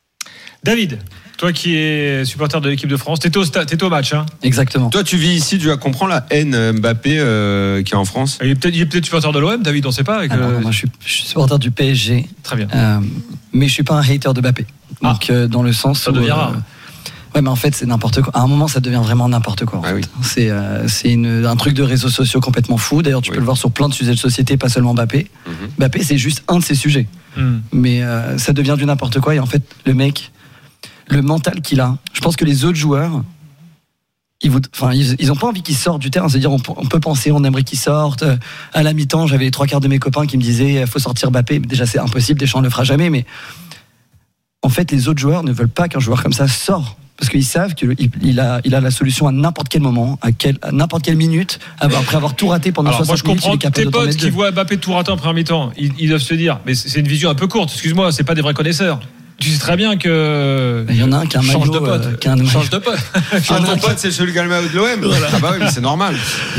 David, toi qui es supporter de l'équipe de France, t'es au, t'es au match, hein? Exactement. Toi, tu vis ici, tu vas comprendre la haine Mbappé euh, qui est en France. Il est peut-être, il est peut-être supporter de l'O M, David, on ne sait pas. Avec Alors, le... moi, je suis, je suis supporter du P S G. Très bien. Euh, mais je suis pas un hater de Mbappé. Donc, ah, euh, dans le sens ça où, devient euh, rare. Ouais, mais en fait, c'est n'importe quoi. À un moment, ça devient vraiment n'importe quoi. Ah oui. C'est, euh, c'est une, un truc de réseaux sociaux complètement fou. D'ailleurs, tu oui. peux le voir sur plein de sujets de société, pas seulement Mbappé. Mm-hmm. Mbappé, c'est juste un de ces sujets. Mm. Mais euh, ça devient du n'importe quoi. Et en fait, le mec, le mental qu'il a, je pense que les autres joueurs, ils n'ont enfin, ils, ils pas envie qu'il sorte du terrain. C'est-à-dire, on, on peut penser, on aimerait qu'il sorte. À la mi-temps, j'avais les trois quarts de mes copains qui me disaient, il faut sortir Mbappé. Déjà, c'est impossible. Deschamps ne le fera jamais. Mais en fait, les autres joueurs ne veulent pas qu'un joueur comme ça sorte. Parce qu'ils savent qu'il il a, il a la solution à n'importe quel moment, à, quel, à n'importe quelle minute, après avoir tout raté pendant Alors soixante moi, je minutes. Tes potes qui voient Mbappé tout rater en première mi-temps, ils, ils doivent se dire, mais c'est une vision un peu courte, excuse-moi, c'est pas des vrais connaisseurs. Tu sais très bien que. Il y en a un qui a un change maillot, de pote. Euh, qui a un change de pote. Change de pote, c'est celui qui a le maillot de l'O M. Voilà. Ah bah oui, mais c'est normal.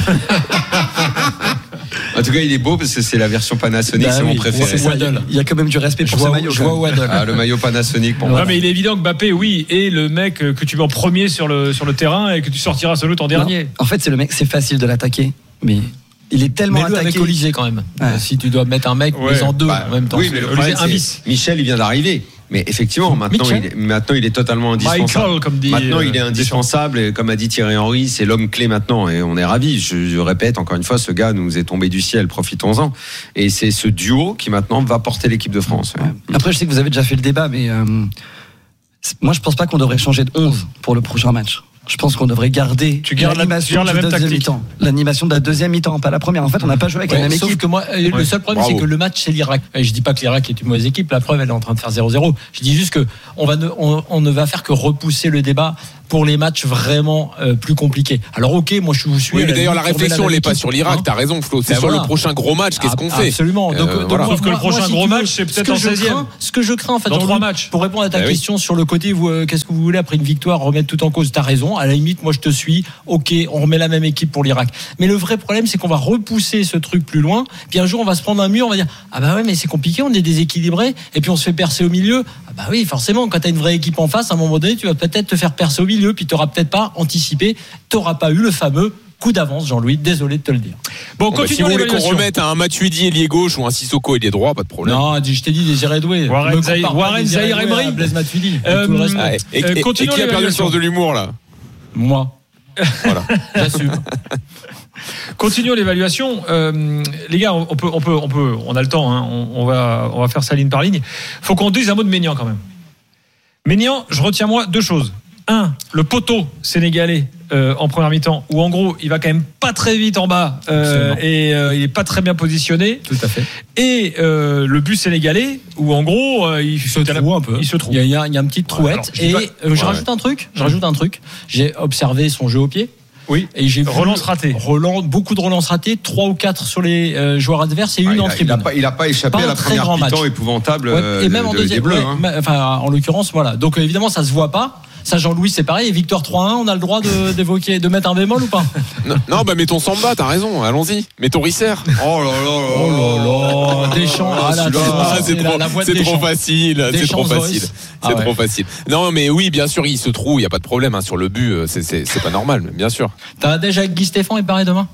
En tout cas, il est beau parce que c'est la version Panasonic, bah c'est oui, mon préféré. C'est Waddle. Il y a quand même du respect pour ce maillot. Je vois Waddle. Ah, le maillot Panasonic pour moi. Ouais, mais il est évident que Mbappé, oui, est le mec que tu mets en premier sur le, sur le terrain et que tu sortiras sans doute en dernier. Non. En fait, c'est le mec, c'est facile de l'attaquer, mais il est tellement attaqué. avec Olysée quand même. Ouais. Si tu dois mettre un mec, ouais. mais en deux bah, en même temps. Oui, mais le problème, c'est Michel, il vient d'arriver. Mais effectivement, maintenant il, est, maintenant il est totalement indispensable. Michael, comme dit, maintenant euh, il est indispensable et comme a dit Thierry Henry, c'est l'homme clé maintenant et on est ravis. Je, je répète encore une fois, ce gars nous est tombé du ciel, profitons-en. Et c'est ce duo qui maintenant va porter l'équipe de France. Ouais. Après, je sais que vous avez déjà fait le débat, mais euh, moi je pense pas qu'on devrait changer de onze pour le prochain match. Je pense qu'on devrait garder tu gardes l'animation la, de la deuxième mi-temps. L'animation de la deuxième mi-temps, pas la première. En fait, on n'a pas joué avec ouais, la même sauf équipe. Que moi, le ouais. seul problème, Bravo. c'est que le match, c'est l'Irak. Et je dis pas que l'Irak est une mauvaise équipe. La preuve, elle est en train de faire zéro zéro. Je dis juste que on va ne, on, on ne va faire que repousser le débat pour les matchs vraiment euh, plus compliqués. Alors ok, moi je vous suis. Oui, mais d'ailleurs la réflexion elle n'est pas sur l'Irak. Hein t'as raison, Flo. C'est ben sur voilà. le prochain gros match. Qu'est-ce qu'on fait? Absolument. Donc, euh, donc voilà. moi, Sauf que le prochain moi, si gros veux, match, c'est peut-être en seizième. Ce que je crains en fait dans trois lui, matchs. Pour répondre à ta ben question oui. sur le côté, vous, euh, qu'est-ce que vous voulez après une victoire remettre tout en cause? T'as raison. À la limite, moi je te suis. Ok, on remet la même équipe pour l'Irak. Mais le vrai problème, c'est qu'on va repousser ce truc plus loin. Puis un jour, on va se prendre un mur, on va dire ah bah ouais, mais c'est compliqué, on est déséquilibré. Et puis on se fait percer au milieu. Ah bah oui, forcément, quand t'as une vraie équipe en face, à un moment donné, tu vas peut-être te faire percer au milieu, puis t'auras peut-être pas anticipé. T'auras pas eu le fameux coup d'avance, Jean-Louis, désolé de te le dire. Bon, bon continuons. Bah, si vous voulez qu'on remette un Matuidi ailier gauche ou un Sissoko ailier droit, pas de problème. Non, je t'ai dit Désiré Doué. Warren Zahir Emery, Blaise Matuidi. Euh, ouais. Et, euh, et, et qui a perdu le sens de l'humour là? Moi. Voilà. J'assume. Continuons l'évaluation, euh, les gars. On peut, on peut, on peut, on a le temps. Hein, on, on va, on va faire ça ligne par ligne. Faut qu'on dise un mot de Maignan quand même. Maignan, je retiens moi deux choses. Un, le poteau sénégalais euh, en première mi-temps, où en gros il va quand même pas très vite en bas euh, et euh, il est pas très bien positionné. Tout à fait. Et euh, le but sénégalais, où en gros euh, il, il se trouve un peu. Il se trouve. Il y a, il y a, il y a une petite trouette. Ouais, alors, je et pas... euh, je ouais. rajoute un truc. Je rajoute un truc. J'ai observé son jeu au pied. Oui. Et j'ai relance ratée. Relance, beaucoup de relances ratées, trois ou quatre sur les euh, joueurs adverses et ah, une en tribune. Il n'a pas, il a pas échappé pas à la première mi-temps épouvantable ouais, et même de, en deuxième, des Bleus. Ouais, hein. Enfin, en l'occurrence, voilà. Donc évidemment, ça se voit pas. Ça, Jean-Louis, c'est pareil. Et victoire trois un, on a le droit de, d'évoquer, de mettre un bémol ou pas? Non, non, bah mettons Samba, t'as raison. Allons-y. Mettons Risser. Oh là là là. Oh là là. Deschamps. Ah, là, ah, c'est trop, la, la c'est trop facile. C'est trop facile. Ah, c'est ouais. trop facile. Non, mais oui, bien sûr, il se trouve. Il y a pas de problème hein, sur le but. C'est, c'est, c'est pas normal, bien sûr. T'as déjà avec Guy Stéphane et pareil demain?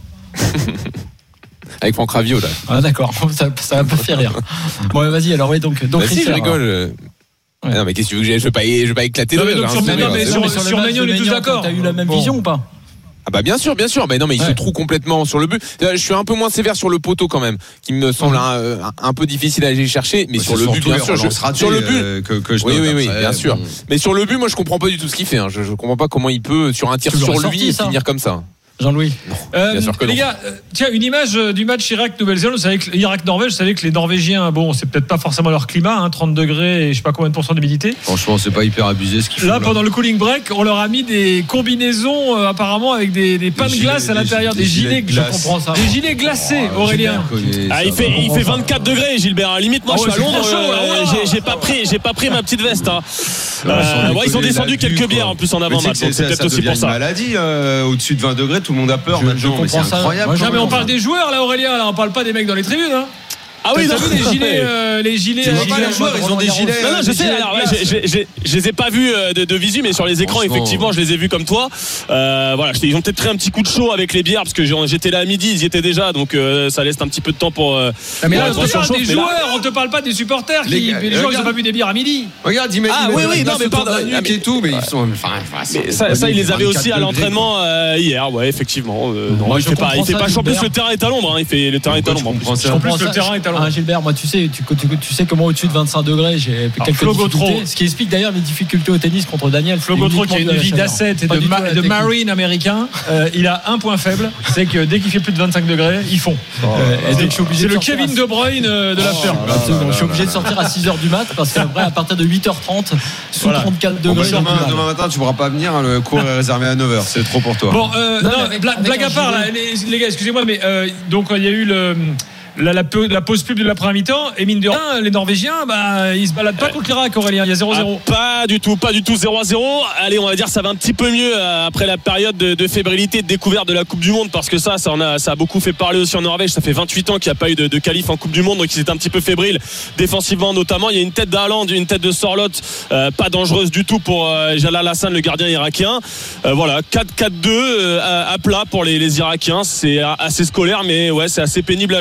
Avec Franck Raviot là. Ah d'accord. Ça, ça va pas faire rire. Bon, vas-y. Alors oui, donc donc. Bah, si, je rigole. Ouais. Non mais qu'est-ce que tu veux que je, je vais pas je vais pas éclater non, de mais donc, sur, non, mais sur, sur, sur Maignan on est tous d'accord. T'as eu la même bon. vision ou pas? Ah bah bien sûr, bien sûr, mais non mais il ouais. se trouve complètement sur le but. Je suis un peu moins sévère sur le poteau quand même, qui me semble mmh. un, un peu difficile à aller chercher, mais bah, sur le but bien sûr, je, sur le but euh, que, que je oui oui oui, après, bien sûr. Bon. Mais sur le but, moi je comprends pas du tout ce qu'il fait. Hein. Je, je comprends pas comment il peut sur un tir sur lui sorti, finir comme ça. Jean-Louis. Euh, bien sûr que les non. gars, euh, tiens, une image du match Irak-Nouvelle-Zélande. Vous savez que Irak-Norvège, vous savez que les Norvégiens, bon, c'est peut-être pas forcément leur climat, hein, trente degrés et je sais pas combien de pourcents d'humidité. Franchement, c'est pas hyper abusé ce qu'ils font. Là, pendant le cooling break, on leur a mis des combinaisons euh, apparemment avec des, des pains de glace à l'intérieur, des, des gilets, de glace. Je comprends ça. Des gilets glacés, oh, Aurélien. Ah, il fait, il fait vingt-quatre degrés, Gilbert. À limite, moi, oh, je suis à Londres. Euh, j'ai, j'ai pas pris, j'ai pas pris ma petite veste. Hein. Euh, ouais, ils ont descendu quelques bières en plus en avant-match. C'est peut-être aussi pour ça. Maladie au-dessus de vingt degrés, tout le monde a peur. Je comprends ça. Incroyable. Moi, mais on parle des joueurs là, Aurélien. Là, on parle pas des mecs dans les tribunes. Hein. Ah oui, t'as vu les gilets, euh, les gilets. Tu vois pas les joueurs, ils ont des gilets. Non, non, je sais. Alors, ouais, j'ai, j'ai, je les ai pas vus de, de visu, mais sur les écrans, effectivement, je les ai vus comme toi. Euh, voilà, ils ont peut-être pris un petit coup de chaud avec les bières parce que j'étais là à midi, ils y étaient déjà, donc euh, ça laisse un petit peu de temps pour. Euh, ah, mais là, on te parle des joueurs, on te parle pas des supporters qui. Les joueurs, ils ont pas bu des bières à midi. Regarde, ils mettent. Ah oui, oui, non, mais pardon. Et tout, mais ils sont. Ça, ça, ils les avaient aussi à l'entraînement hier, ouais, effectivement. Non, il fait pas, il fait pas. En plus, le terrain est à l'ombre. Il fait le terrain est à l'ombre. En plus, le terrain est à l'ombre. Gilbert, moi, tu sais. Tu, tu, tu sais comment au-dessus de vingt-cinq degrés j'ai quelques Flo difficultés Gautreau. Ce qui explique d'ailleurs mes difficultés au tennis contre Daniel. Flo Gautreau qui a une vie d'asset et de, ma, de marine américain, euh, il a un point faible, c'est que dès qu'il fait plus de vingt-cinq degrés ils font oh, euh, c'est, c'est le Kevin De Bruyne de oh, l'after. Je suis obligé de sortir à six heures du mat parce qu'après à partir de huit heures trente sous voilà. trente-quatre degrés bon, demain, demain matin tu pourras pas venir, le cours est réservé à neuf heures, c'est trop pour toi. Bon euh, non, non, blague, blague à part là, les, les gars excusez-moi mais euh, donc il y a eu le La, la, la pause pub de la première mi-temps et mine de rien les Norvégiens bah, ils se baladent pas contre l'Irak, Aurélien, il y a zéro zéro. Ah, pas du tout, pas du tout, zéro à zéro. Allez, on va dire ça va un petit peu mieux après la période de, de fébrilité, de découverte de la Coupe du Monde, parce que ça ça, en a, ça a beaucoup fait parler aussi en Norvège. Ça fait vingt-huit ans qu'il n'y a pas eu de, de qualif en Coupe du Monde, donc ils étaient un petit peu fébriles défensivement notamment. Il y a une tête d'Haaland, une tête de Sorloth euh, pas dangereuse du tout pour euh, Jalal Hassan, le gardien irakien. euh, voilà, quatre quatre deux euh, à, à plat pour les, les Irakiens. C'est assez scolaire, mais ouais, c'est assez pénible à jouer. Il n'y a pas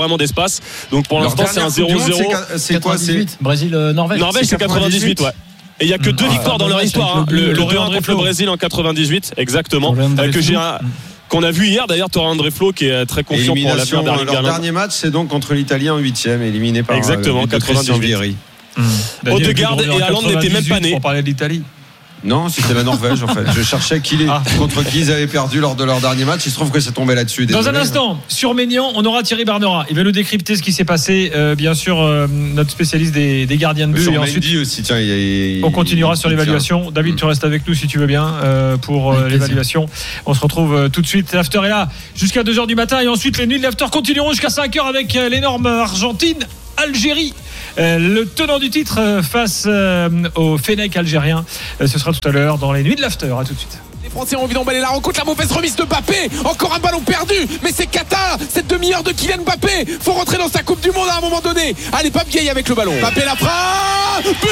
vraiment d'espace. Donc pour l'instant, c'est un zéro zéro. C'est quoi? C'est Brésil-Norvège. Norvège, c'est quatre-vingt-dix-huit, ouais. Et il n'y a que deux Ah, victoires dans leur histoire. Hein. Le, le deux un contre le Brésil en quatre-vingt-dix-huit, exactement. Euh, que j'ai un, qu'on a vu hier d'ailleurs, Torre André Flo qui est très confiant pour l'avenir d'Erling Leur Haaland. dernier match, c'est donc contre l'Italie en huitième, éliminé par exactement, euh, quatre-vingt-dix-huit. Mmh. Odegaard et Haaland n'étaient même pas nés. Pour parler de l'Italie. Non, c'était la Norvège en fait. Je cherchais qui les, ah. contre qui ils avaient perdu lors de leur dernier match. Il se trouve que c'est tombé là-dessus. Désolé. Dans un instant, sur Maignan, on aura Thierry Barnera. Il va nous décrypter ce qui s'est passé. Euh, bien sûr, euh, notre spécialiste des, des gardiens de but. Sur et ensuite, aussi, tiens, il y a, il, on continuera sur l'évaluation. David, mmh. tu restes avec nous si tu veux bien euh, pour euh, l'évaluation. On se retrouve euh, tout de suite. L'after est là jusqu'à deux heures du matin et ensuite les nuits de l'after continueront jusqu'à cinq heures avec euh, l'énorme Argentine. Algérie, euh, le tenant du titre euh, face euh, au Fennec algérien. Euh, ce sera tout à l'heure dans les nuits de l'after. À tout de suite. Les Français ont envie d'emballer la rencontre, la mauvaise remise de Mbappé. Encore un ballon perdu, mais c'est Qatar. Cette demi-heure de Kylian Mbappé. Faut rentrer dans sa Coupe du Monde à un moment donné. Allez, Pape Gay avec le ballon. Mbappé la frappe. But.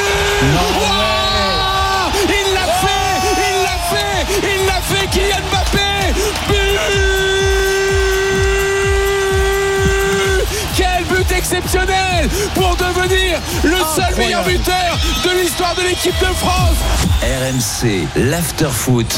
Wow, il l'a fait, il l'a fait, il l'a fait, Kylian Mbappé. But. Exceptionnel pour devenir le seul meilleur buteur de l'histoire de l'équipe de France. R M C, l'after-foot.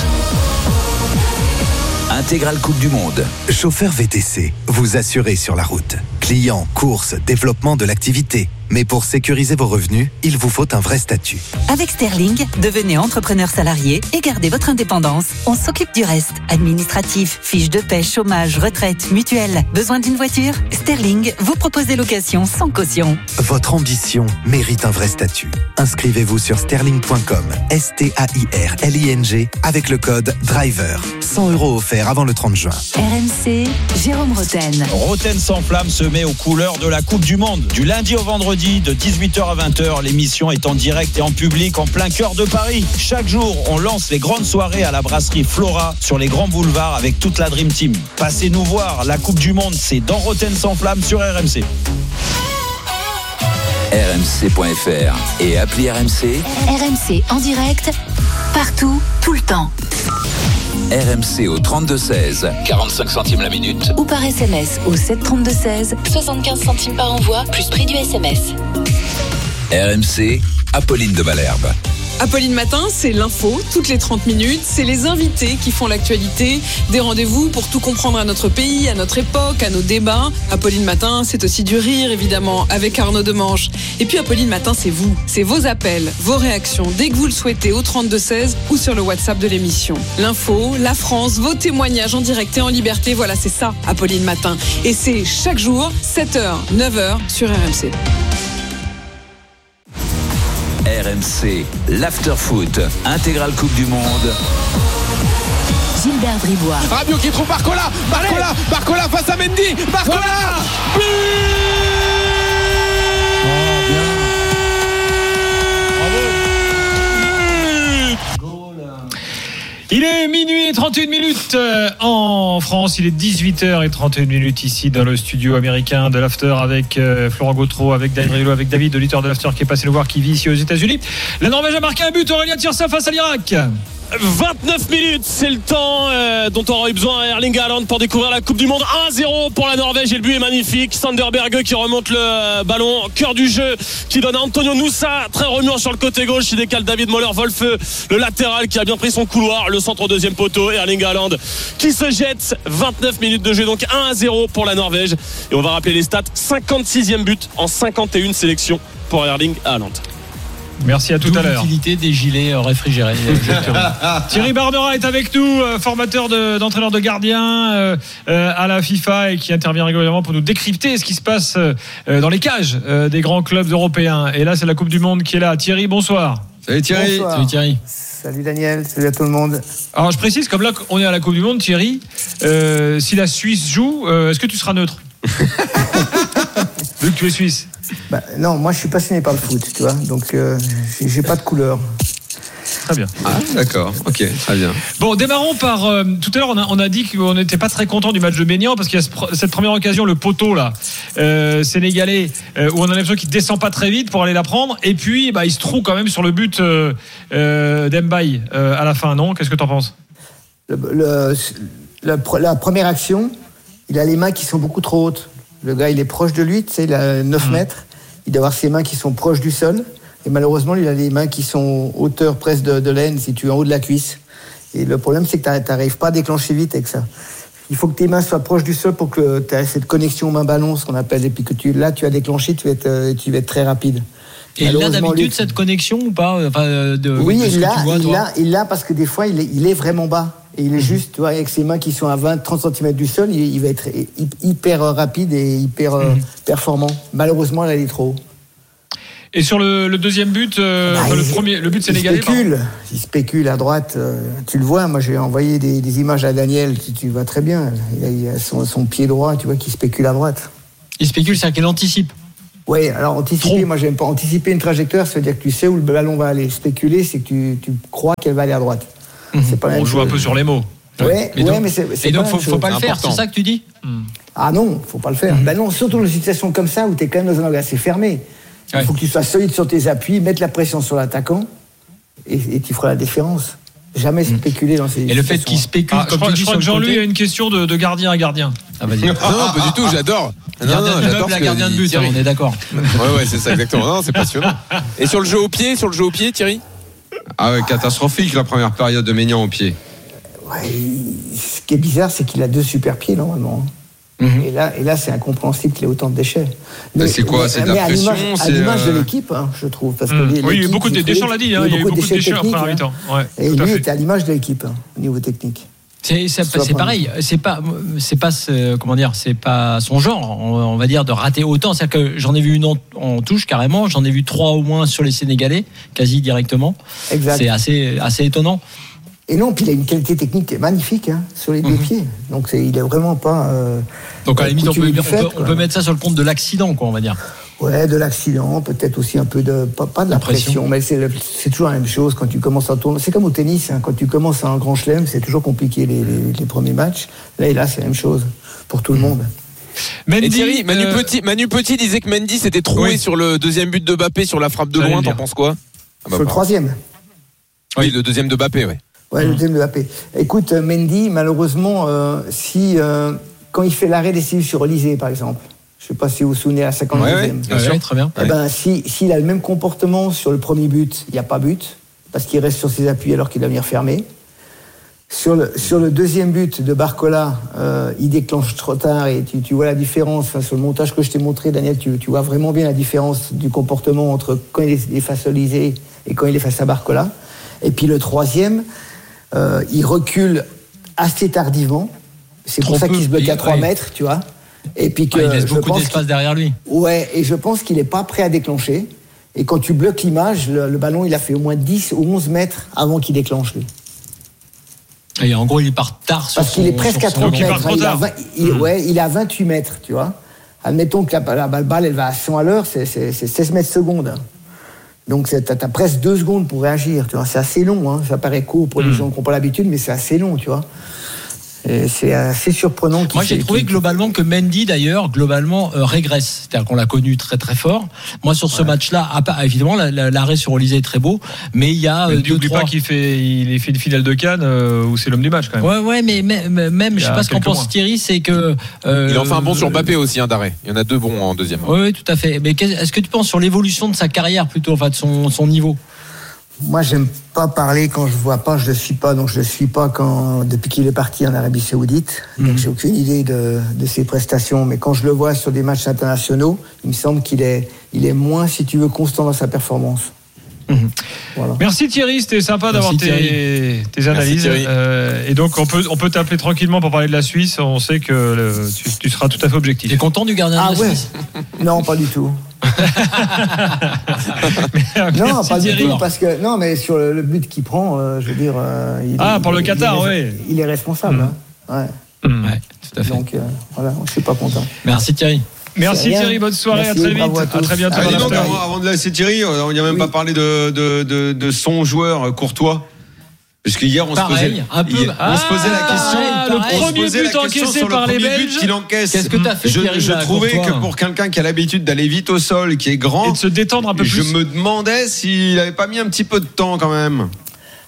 Intégrale Coupe du Monde. Chauffeur V T C, vous assurez sur la route. Clients, courses, développement de l'activité. Mais pour sécuriser vos revenus, il vous faut un vrai statut. Avec Sterling, devenez entrepreneur salarié et gardez votre indépendance. On s'occupe du reste. Administratif, fiches de paie, chômage, retraite, mutuelle. Besoin d'une voiture? Sterling vous propose des locations sans caution. Votre ambition mérite un vrai statut. Inscrivez-vous sur sterling point com, S T A I R L I N G, avec le code DRIVER. cent euros offerts avant le trente juin. R M C, Jérôme Roten. Roten sans flamme se met aux couleurs de la Coupe du Monde. Du lundi au vendredi, de dix-huit heures à vingt heures, l'émission est en direct et en public en plein cœur de Paris. Chaque jour, on lance les grandes soirées à la brasserie Flora sur les grands boulevards avec toute la Dream Team. Passez nous voir, la Coupe du Monde, c'est dans Roten sans flamme sur R M C. R M C point F R et appli R M C. R M C en direct, partout, tout le temps. R M C au trente-deux seize, quarante-cinq centimes la minute. Ou par S M S au sept trente-deux seize, soixante-quinze centimes par envoi, plus prix du S M S. R M C, Apolline de Malherbe. Apolline Matin, c'est l'info, toutes les trente minutes. C'est les invités qui font l'actualité. Des rendez-vous pour tout comprendre à notre pays, à notre époque, à nos débats. Apolline Matin, c'est aussi du rire, évidemment, avec Arnaud Demanche. Et puis Apolline Matin, c'est vous. C'est vos appels, vos réactions, dès que vous le souhaitez, au trente-deux seize ou sur le WhatsApp de l'émission. L'info, la France, vos témoignages en direct et en liberté. Voilà, c'est ça, Apolline Matin. Et c'est chaque jour, sept heures, neuf heures, sur R M C. R M C, l'after-foot, intégrale Coupe du Monde. Gilbert Bribois. Rabiot qui trouve Barcola, Barcola, Barcola face à Mendy, Barcola. But. Il est minuit et trente et une minutes en France, il est dix-huit heures trente et une minutes ici dans le studio américain de l'After avec euh, Florent Gautreau, avec David Riolo, avec David, auditeur de l'After qui est passé le voir, qui vit ici aux États-Unis. La Norvège a marqué un but, Aurélien Tirsa face à l'Irak. vingt-neuf minutes, c'est le temps euh, dont aura eu besoin Erling Haaland pour découvrir la Coupe du Monde. un zéro pour la Norvège et le but est magnifique. Sander Berge qui remonte le euh, ballon, cœur du jeu, qui donne à Antonio Nusa, très remuant sur le côté gauche. Il décale David Moller-Wolfe, le latéral qui a bien pris son couloir, le centre au deuxième poteau. Erling Haaland qui se jette. vingt-neuf minutes de jeu, donc un à zéro pour la Norvège. Et on va rappeler les stats, cinquante-sixième but en cinquante et une sélections pour Erling Haaland. Merci à tout D'où à l'heure. L'utilité des gilets réfrigérés. Thierry Barnera est avec nous, formateur de, d'entraîneur de gardien euh, euh, à la FIFA et qui intervient régulièrement pour nous décrypter ce qui se passe euh, dans les cages euh, des grands clubs européens. Et là, c'est la Coupe du Monde qui est là. Thierry, bonsoir. Salut Thierry. Bonsoir. Salut Thierry. Salut Daniel, salut à tout le monde. Alors je précise, comme là on est à la Coupe du Monde, Thierry, euh, si la Suisse joue, euh, est-ce que tu seras neutre? Vu que tu es suisse. Bah, non, moi je suis passionné par le foot, tu vois, donc euh, j'ai, j'ai pas de couleur. Très bien. Ah, d'accord, ok, très bien. Bon, démarrons par. Euh, tout à l'heure, on a, on a dit qu'on n'était pas très content du match de Maignan parce qu'il y a ce, cette première occasion, le poteau là, euh, sénégalais, euh, où on a l'impression qu'il descend pas très vite pour aller la prendre. Et puis, bah, il se trouve quand même sur le but euh, euh, d'Mbaye euh, à la fin, non? Qu'est-ce que tu en penses? le, le, la, la première action, il a les mains qui sont beaucoup trop hautes. Le gars, il est proche de lui, tu sais, il a neuf mètres. Il doit avoir ses mains qui sont proches du sol. Et malheureusement, il a les mains qui sont hauteur presque de, de l'aine, si tu es en haut de la cuisse. Et le problème, c'est que tu n'arrives pas à déclencher vite avec ça. Il faut que tes mains soient proches du sol pour que tu aies cette connexion main-ballon, ce qu'on appelle. Et puis que tu, là, tu as déclenché, tu vas être, tu vas être très rapide. Et il a d'habitude lui, cette connexion ou pas enfin, de, Oui, de il l'a, il l'a, il l'a parce que des fois, il est, il est vraiment bas. Et il est juste, tu vois, avec ses mains qui sont à vingt à trente centimètres du sol, il, il va être hyper rapide et hyper mmh. performant. Malheureusement, là, il est trop haut. Et sur le, le deuxième but, euh, bah, enfin, le premier, le but sénégalais. Il spécule, il spécule à droite. Euh, tu le vois, moi j'ai envoyé des, des images à Daniel, tu, tu vois très bien. Il a, il a son, son pied droit, tu vois, qui spécule à droite. Il spécule, c'est-à-dire qu'il anticipe. Oui, alors anticiper, Trop. moi j'aime pas. Anticiper une trajectoire, ça veut dire que tu sais où le ballon va aller. Spéculer, c'est que tu, tu crois qu'elle va aller à droite. Mmh. C'est pas On joue chose. un peu sur les mots. Ouais, mais, ouais, donc, mais c'est, c'est et donc, pas faut, faut pas le faire, important. C'est ça que tu dis mmh. Ah non, faut pas le faire. Mmh. Ben non, surtout dans une situation comme ça où tu es quand même dans un endroit assez fermé. Il faut que tu sois solide sur tes appuis, mettre la pression sur l'attaquant et, et tu feras la différence. Jamais mmh. spéculer dans ces Et le fait qu'il spécule, ah, comme je crois, tu dis, je crois que Jean-Louis a une question de, de gardien à gardien. Ah, vas-y. Non, pas du tout, j'adore. Gardien non, non, de j'adore meuble à gardien de but, hein, on est d'accord. Ouais, ouais, c'est ça, exactement. Non, c'est passionnant. Et sur le jeu au pied, sur le jeu au pied, Thierry ? Ah ouais, catastrophique la première période de Maignan au pied. Ouais, ce qui est bizarre, c'est qu'il a deux super pieds normalement. Mm-hmm. Et là, et là, c'est incompréhensible qu'il ait autant de déchets. Mais, c'est quoi, c'est de la pression, à l'image, c'est à l'image euh... de l'équipe, hein, je trouve, parce que mmh. les, oui, il y a eu beaucoup de Deschamps l'a dit, hein, il y a eu beaucoup de déchets après la mi-temps. Ouais, et lui était à l'image de l'équipe hein, au niveau technique. C'est, c'est, c'est, c'est pareil, c'est pas, c'est pas, c'est, comment dire, c'est pas son genre, on, on va dire, de rater autant. C'est-à-dire que j'en ai vu une en, en touche carrément, j'en ai vu trois au moins sur les Sénégalais, quasi directement. Exact. C'est assez, assez étonnant. Et non, puis il a une qualité technique magnifique hein, sur les deux mmh. pieds. Donc c'est, il est vraiment pas. Euh, Donc à la limite, on, peut, fait, on, peut, on peut mettre ça sur le compte de l'accident, quoi, on va dire. Ouais, de l'accident, peut-être aussi un peu de pas, pas de la, la pression, pression, mais c'est, c'est toujours la même chose quand tu commences à tourner. C'est comme au tennis, hein, quand tu commences à un grand chelem, c'est toujours compliqué les, les, les premiers matchs. Là et là, c'est la même chose pour tout le monde. Mendy, et Thierry, Manu, euh... Petit, Manu Petit disait que Mendy s'était troué oui. sur le deuxième but de Mbappé sur la frappe de loin. T'en penses quoi ? ah bah, Sur le troisième. Oui, le deuxième de Mbappé, ouais. Ouais, mmh. le deuxième de Mbappé. Écoute, Mendy, malheureusement, euh, si euh, quand il fait l'arrêt décisif sur Olysée, par exemple, je ne sais pas si vous vous souvenez à la cinquante-deuxième. Ouais, ouais, ouais, très bien. Eh ben, si, s'il a le même comportement sur le premier but, il n'y a pas but, parce qu'il reste sur ses appuis alors qu'il doit venir fermer. Sur le, sur le deuxième but de Barcola, euh, il déclenche trop tard et tu, tu vois la différence. Enfin, sur le montage que je t'ai montré, Daniel, tu, tu vois vraiment bien la différence du comportement entre quand il est face à Olysée et quand il est face à Barcola. Et puis le troisième, euh, il recule assez tardivement. C'est Trop pour ça peu, qu'il se bloque à trois ouais. mètres, tu vois. Et puis que ah, il laisse je beaucoup pense d'espace derrière lui. Ouais, et je pense qu'il n'est pas prêt à déclencher. Et quand tu bloques l'image, le, le ballon, il a fait au moins dix ou onze mètres avant qu'il déclenche, lui. Et en gros, il part tard sur Parce son, qu'il est presque à trente mètres. Il, il, a vingt, il, mmh. ouais, il est à vingt-huit mètres, tu vois. Admettons que la, la, la balle, elle va à cent à l'heure, c'est, c'est, c'est seize mètres secondes. Donc, tu as presque deux secondes pour réagir, tu vois. C'est assez long, hein. Ça paraît court pour les mmh. gens qui n'ont pas l'habitude, mais c'est assez long, tu vois. Et c'est assez surprenant. Moi, j'ai trouvé globalement que Mendy, d'ailleurs, globalement, euh, régresse. C'est-à-dire qu'on l'a connu très très fort. Moi, sur ce ouais. match-là, évidemment, la, la, l'arrêt sur Olysée est très beau, mais il y a. Euh, N'oublie trois... pas qu'il fait, il fait une finale de Cannes euh, où c'est l'homme du match quand même. Ouais, ouais, mais même, même je sais pas ce qu'en pense mois. Thierry, c'est que. Euh, il en fait un bon sur Mbappé aussi, hein, d'arrêt. Il y en a deux bons en deuxième. Oui, oui, tout à fait. Mais est-ce que tu penses sur l'évolution de sa carrière plutôt, enfin, de son, son niveau? Moi, j'aime pas parler quand je vois pas, je le suis pas, donc je le suis pas quand, depuis qu'il est parti en Arabie Saoudite. Mm-hmm. Donc j'ai aucune idée de, de ses prestations, mais quand je le vois sur des matchs internationaux, il me semble qu'il est, il est moins, si tu veux, constant dans sa performance. Mmh. Voilà. Merci Thierry, c'était sympa d'avoir Merci tes, tes analyses. Euh, et donc on peut, on peut t'appeler tranquillement pour parler de la Suisse. On sait que le, tu, tu seras tout à fait objectif. T'es content du gardien ah, de la ouais. Suisse? Non, pas du tout. mais, non, pas du tout, parce que non, mais sur le, le but qu'il prend, euh, je veux dire, euh, il, ah, il, pour le il, Qatar, oui. Ouais. Il est responsable. Mmh. Hein. Ouais. Mmh. Ouais, tout à fait. Donc euh, voilà, je suis pas content. Merci Thierry. Merci Thierry, bonne soirée, Merci, à très vite. À, à très bientôt. Allez, donc, avant, avant de laisser Thierry, on n'y a même oui. pas parlé de, de, de, de son joueur Courtois. Parce qu'hier, on, pareil, se posait, un peu, hier, on se posait la question. Ah, le premier but encaissé par les Belges. Qu'il encaisse. Qu'est-ce que t'as fait, Je, Thierry, je là, trouvais Courtois. que pour quelqu'un qui a l'habitude d'aller vite au sol, qui est grand, et de se détendre un peu je plus. me demandais s'il n'avait pas mis un petit peu de temps quand même.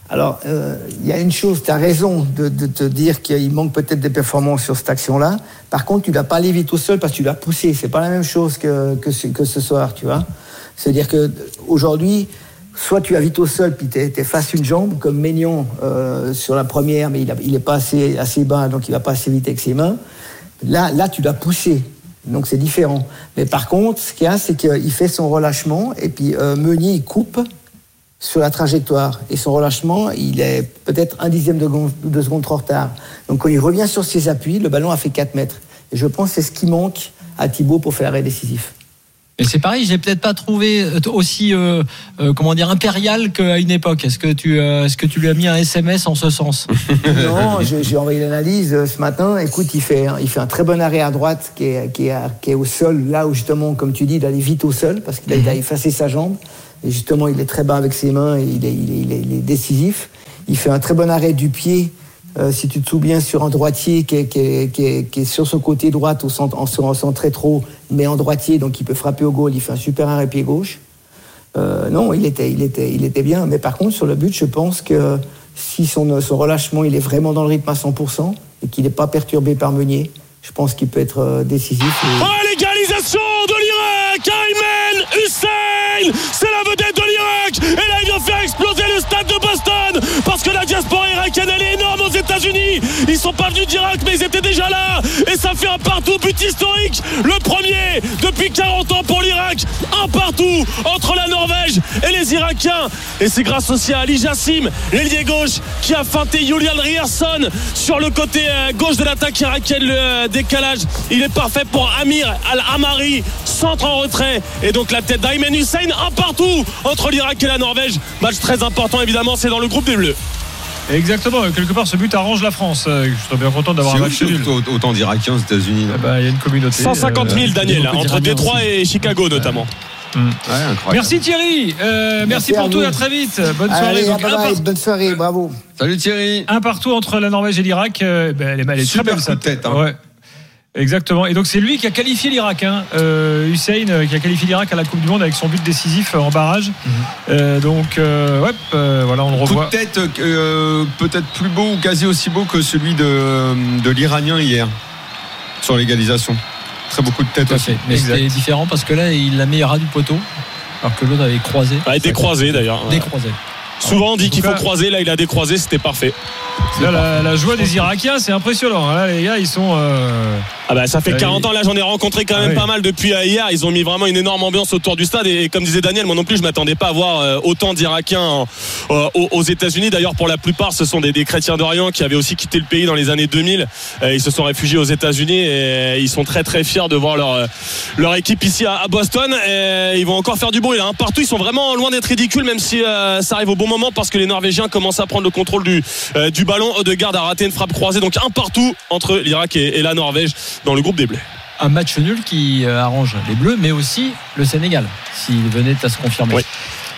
Alors, il euh, y a une chose, tu as raison de, de te dire qu'il manque peut-être des performances sur cette action-là. Par contre, tu ne l'as pas allé vite au sol parce que tu l'as poussé. C'est pas la même chose que, que, ce, que ce soir, tu vois. C'est-à-dire qu'aujourd'hui, soit tu as vite au sol puis tu es face une jambe, comme Maignan euh, sur la première, mais il n'est pas assez, assez bas, donc il ne va pas assez vite avec ses mains. Là, là tu l'as poussé. Donc c'est différent. Mais par contre, ce qu'il y a, c'est qu'il fait son relâchement et puis euh, Meunier, il coupe sur la trajectoire. Et son relâchement, il est peut-être un dixième de, de seconde trop en retard. Donc quand il revient sur ses appuis, le ballon a fait quatre mètres. Et je pense que c'est ce qui manque à Thibaut pour faire l'arrêt décisif. Et c'est pareil, je l'ai peut-être pas trouvé aussi euh, euh, comment dire impérial qu'à une époque. Est-ce que tu euh, est-ce que tu lui as mis un S M S en ce sens? Non, j'ai, j'ai envoyé l'analyse ce matin. Écoute, il fait il fait un très bon arrêt à droite qui est qui est, qui est au sol, là où justement, comme tu dis, d'aller vite au sol parce qu'il a, il a effacé sa jambe. Et justement, il est très bas avec ses mains et il est, il est, il est, il est décisif. Il fait un très bon arrêt du pied, euh, si tu te souviens, sur un droitier qui est, qui est, qui est, qui est sur son côté droit, au centre, en se centré trop, mais en droitier, donc il peut frapper au goal. Il fait un super arrêt pied gauche. Euh, non, il était, il, était, il était bien. Mais par contre, sur le but, je pense que si son, son relâchement, il est vraiment dans le rythme à cent pour cent et qu'il n'est pas perturbé par Meunier, je pense qu'il peut être euh, décisif. Et... Oh, l'égalisation de l'Irak, Aymen Hussein, c'est la vedette de l'Irak, et là il vient faire exploser le stade de Boston, parce que la diaspora irakienne elle est énorme aux États-Unis. Ils sont pas venus d'Irak, mais ils étaient déjà là, et ça fait un partout, but historique, le premier depuis quarante ans pour l'Irak, un partout entre la Norvège et les Irakiens, et c'est grâce aussi à Ali Jassim, l'ailier gauche, qui a feinté Julian Ryerson sur le côté gauche de l'attaque irakienne. Le décalage, il est parfait pour Amir Al-Amari, centre en retrait, et donc la tête d'Aymen Hussein, un partout entre l'Irak et la Norvège. Match très important évidemment, c'est dans le groupe des Bleus. Exactement, quelque part ce but arrange la France. Je serais bien content d'avoir c'est un match nul. Autant d'Irakiens aux États-Unis. Eh ben, il y a une communauté. cent cinquante mille, euh, Daniel, entre Détroit et Chicago notamment. Mmh. Ouais, merci Thierry, euh, merci, merci pour tout, à très vite. Bonne soirée. Allez, donc, bye bye, part... Bonne soirée, bravo. Salut Thierry. Un partout entre la Norvège et l'Irak. Euh, ben, elle est, elle est super très belle sa tête. Hein. Ouais. Exactement. Et donc c'est lui qui a qualifié l'Irak, hein. euh, Hussein, euh, qui a qualifié l'Irak à la Coupe du Monde avec son but décisif en barrage. Mmh. Euh, donc euh, ouais, euh, voilà, on le revoit. Coup de tête euh, peut-être plus beau ou quasi aussi beau que celui de, de l'Iranien hier sur l'égalisation. Très beaucoup de tête aussi. Mais exact. C'était différent parce que là il l'a mis ras du poteau, alors que l'autre avait croisé. Ah, décroisé d'ailleurs. Décroisé. Souvent on dit qu'il faut croiser, là il a décroisé, c'était parfait. Là, la, la joie des Irakiens, c'est impressionnant. Là, les gars, ils sont. Euh... Ah bah ça fait quarante ans. Là, j'en ai rencontré quand même ah oui. pas mal depuis hier. Ils ont mis vraiment une énorme ambiance autour du stade. Et, et comme disait Daniel, moi non plus, je m'attendais pas à voir euh, autant d'Irakiens en, euh, aux, aux États-Unis. D'ailleurs, pour la plupart, ce sont des, des chrétiens d'Orient qui avaient aussi quitté le pays dans les années deux mille. Euh, ils se sont réfugiés aux États-Unis et ils sont très très fiers de voir leur leur équipe ici à, à Boston. Et ils vont encore faire du bruit. Là, hein. Partout, ils sont vraiment loin d'être ridicules, même si euh, ça arrive au bon moment parce que les Norvégiens commencent à prendre le contrôle du euh, du ballon. Odegaard a raté une frappe croisée, donc un partout entre l'Irak et, et la Norvège dans le groupe des Bleus. Un match nul qui arrange les Bleus, mais aussi le Sénégal, s'il venait à se confirmer. Oui.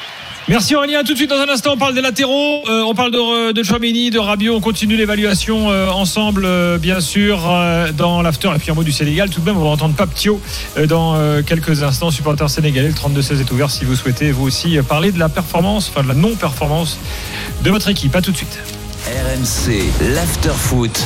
Merci Aurélien. Tout de suite dans un instant on parle des latéraux, euh, on parle de, de Tchouaméni, de Rabiot. On continue l'évaluation euh, ensemble euh, bien sûr euh, dans l'after. Et puis un mot du Sénégal tout de même, on va entendre Pape Thio euh, dans euh, quelques instants. Supporter sénégalais, le trente-deux seize est ouvert si vous souhaitez vous aussi euh, parler de la performance, enfin de la non-performance de votre équipe. À tout de suite. R M C, l'after foot.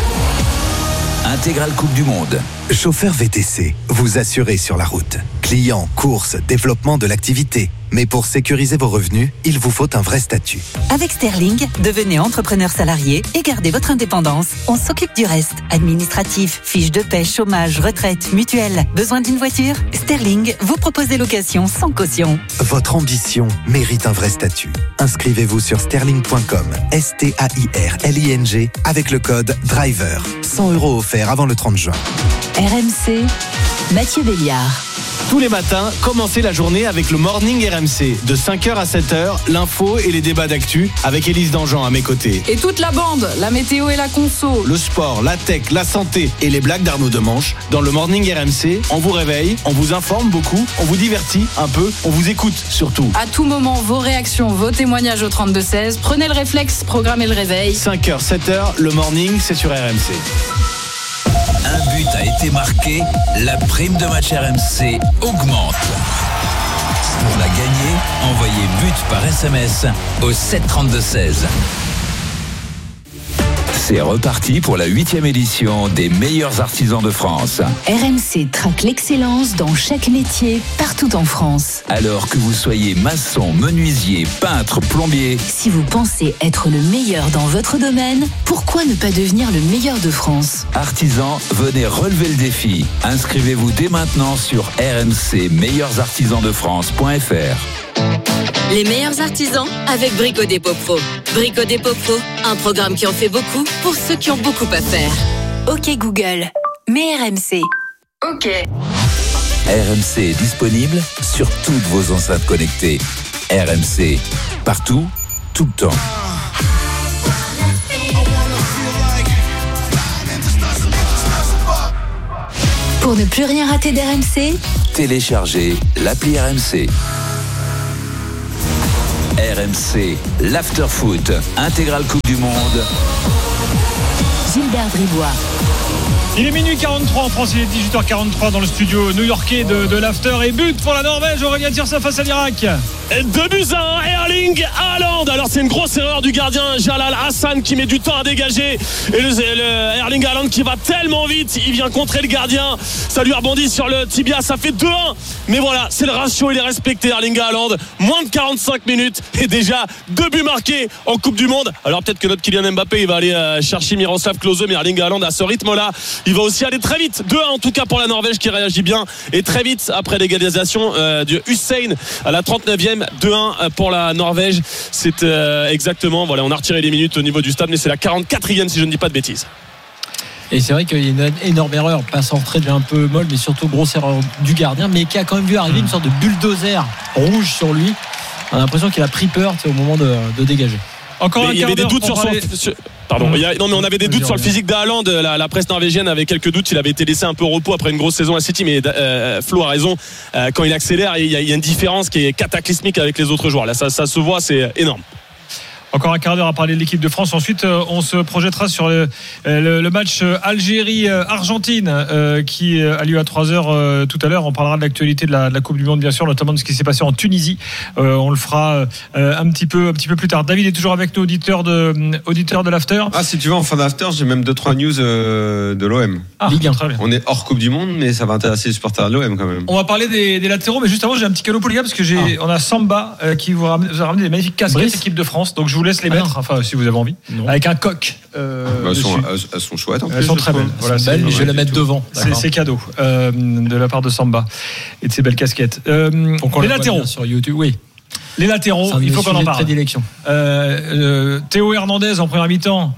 Intégrale Coupe du Monde. Chauffeur V T C, vous assurez sur la route. Clients, courses, développement de l'activité. Mais pour sécuriser vos revenus, il vous faut un vrai statut. Avec Sterling, devenez entrepreneur salarié et gardez votre indépendance. On s'occupe du reste. Administratif, fiches de paie, chômage, retraite, mutuelle. Besoin d'une voiture ? Sterling vous propose des locations sans caution. Votre ambition mérite un vrai statut. Inscrivez-vous sur sterling point com, S T A I R L I N G, avec le code DRIVER. cent euros offerts avant le trente juin. R M C, Mathieu Béliard. Tous les matins, commencez la journée avec le Morning R M C. De cinq heures à sept heures, l'info et les débats d'actu avec Élise Dangean à mes côtés. Et toute la bande, la météo et la conso. Le sport, la tech, la santé et les blagues d'Arnaud Demanche. Dans le Morning R M C, on vous réveille, on vous informe beaucoup, on vous divertit un peu, on vous écoute surtout. À tout moment, vos réactions, vos témoignages au trente-deux seize. Prenez le réflexe, programmez le réveil. cinq heures, sept heures, le Morning, c'est sur R M C. Un but a été marqué, la prime de match R M C augmente. Pour la gagner, envoyez but par S M S au sept trente-deux seize. C'est reparti pour la huitième édition des meilleurs artisans de France. R M C traque l'excellence dans chaque métier, partout en France. Alors que vous soyez maçon, menuisier, peintre, plombier, Si vous pensez être le meilleur dans votre domaine, pourquoi ne pas devenir le meilleur de France ? artisans, venez relever le défi. Inscrivez-vous dès maintenant sur r m c meilleurs artisans de france point f r. Les meilleurs artisans avec Brico Dépôt Pro. Brico Dépôt Pro, un programme qui en fait beaucoup pour ceux qui ont beaucoup à faire. Ok Google, mets R M C. Ok. R M C est disponible sur toutes vos enceintes connectées. R M C, partout, tout le temps. Pour ne plus rien rater d'R M C, Téléchargez l'appli R M C. R M C, l'after-foot, intégrale Coupe du Monde. Gilbert Bribois. Il est minuit quarante-trois en France, il est dix-huit heures quarante-trois dans le studio new-yorkais de, de l'After et but pour la Norvège, Aurélien Tirsa face à l'Irak. Deux buts à un, Erling Haaland. Alors c'est une grosse erreur du gardien Jalal Hassan qui met du temps à dégager. Et le, le Erling Haaland qui va tellement vite, il vient contrer le gardien. Ça lui rebondit sur le tibia, ça fait deux un. Mais voilà, c'est le ratio, il est respecté, Erling Haaland. Moins de quarante-cinq minutes et déjà deux buts marqués en Coupe du Monde. Alors peut-être que notre Kylian Mbappé, il va aller chercher Miroslav Klose, mais Erling Haaland à ce rythme-là, il va aussi aller très vite. deux un en tout cas pour la Norvège qui réagit bien. Et très vite après l'égalisation euh, du Hussein à la trente-neuvième. deux un pour la Norvège. C'est euh, exactement, voilà, on a retiré les minutes au niveau du stade, mais c'est la quarante-quatrième si je ne dis pas de bêtises. Et c'est vrai qu'il y a une énorme erreur, passe en retrait devient un peu molle, mais surtout grosse erreur du gardien, mais qui a quand même vu arriver une sorte de bulldozer rouge sur lui. On a l'impression qu'il a pris peur au moment de, de dégager. Encore un il y avait des doutes sur son. Sur, pardon. Mmh. Il y a, non, mais on avait des doutes sur le physique d'Haaland. La, la presse norvégienne avait quelques doutes. Il avait été laissé un peu au repos après une grosse saison à City. Mais euh, Flo a raison. Euh, quand il accélère, il y, a, il y a une différence qui est cataclysmique avec les autres joueurs. Là, ça, ça se voit, c'est énorme. Encore un quart d'heure à parler de l'équipe de France. Ensuite, euh, on se projettera sur le, le, le match Algérie-Argentine euh, qui a lieu à trois heures euh, tout à l'heure. On parlera de l'actualité de la, de la Coupe du Monde, bien sûr, notamment de ce qui s'est passé en Tunisie. Euh, on le fera euh, un petit peu, un petit peu plus tard. David est toujours avec nous, auditeur de, auditeur de l'After. Ah, si tu veux, en fin d'After, j'ai même deux trois news euh, de l'O M. Ah, Ligue un. Très bien. On est hors Coupe du Monde, mais ça va intéresser les supporters de l'O M quand même. On va parler des, des latéraux, mais juste avant, j'ai un petit cadeau pour les gars parce que j'ai, ah. on a Samba euh, qui vous, ramène, vous a ramené des magnifiques casquettes Brice. Équipe de France. Donc je vous laisse les ah mettre. Non. Enfin, si vous avez envie, non. Avec un coq. Euh, bah, elles, sont, elles, elles sont chouettes. En elles plus, sont très belles. Voilà, c'est belles, mais je vais la mettre devant. C'est, c'est cadeau euh, de la part de Samba et de ses belles casquettes. Euh, les latéraux sur YouTube, oui. Les latéraux, il faut qu'on en parle. Prédilection. Euh, euh, Théo Hernandez en première mi-temps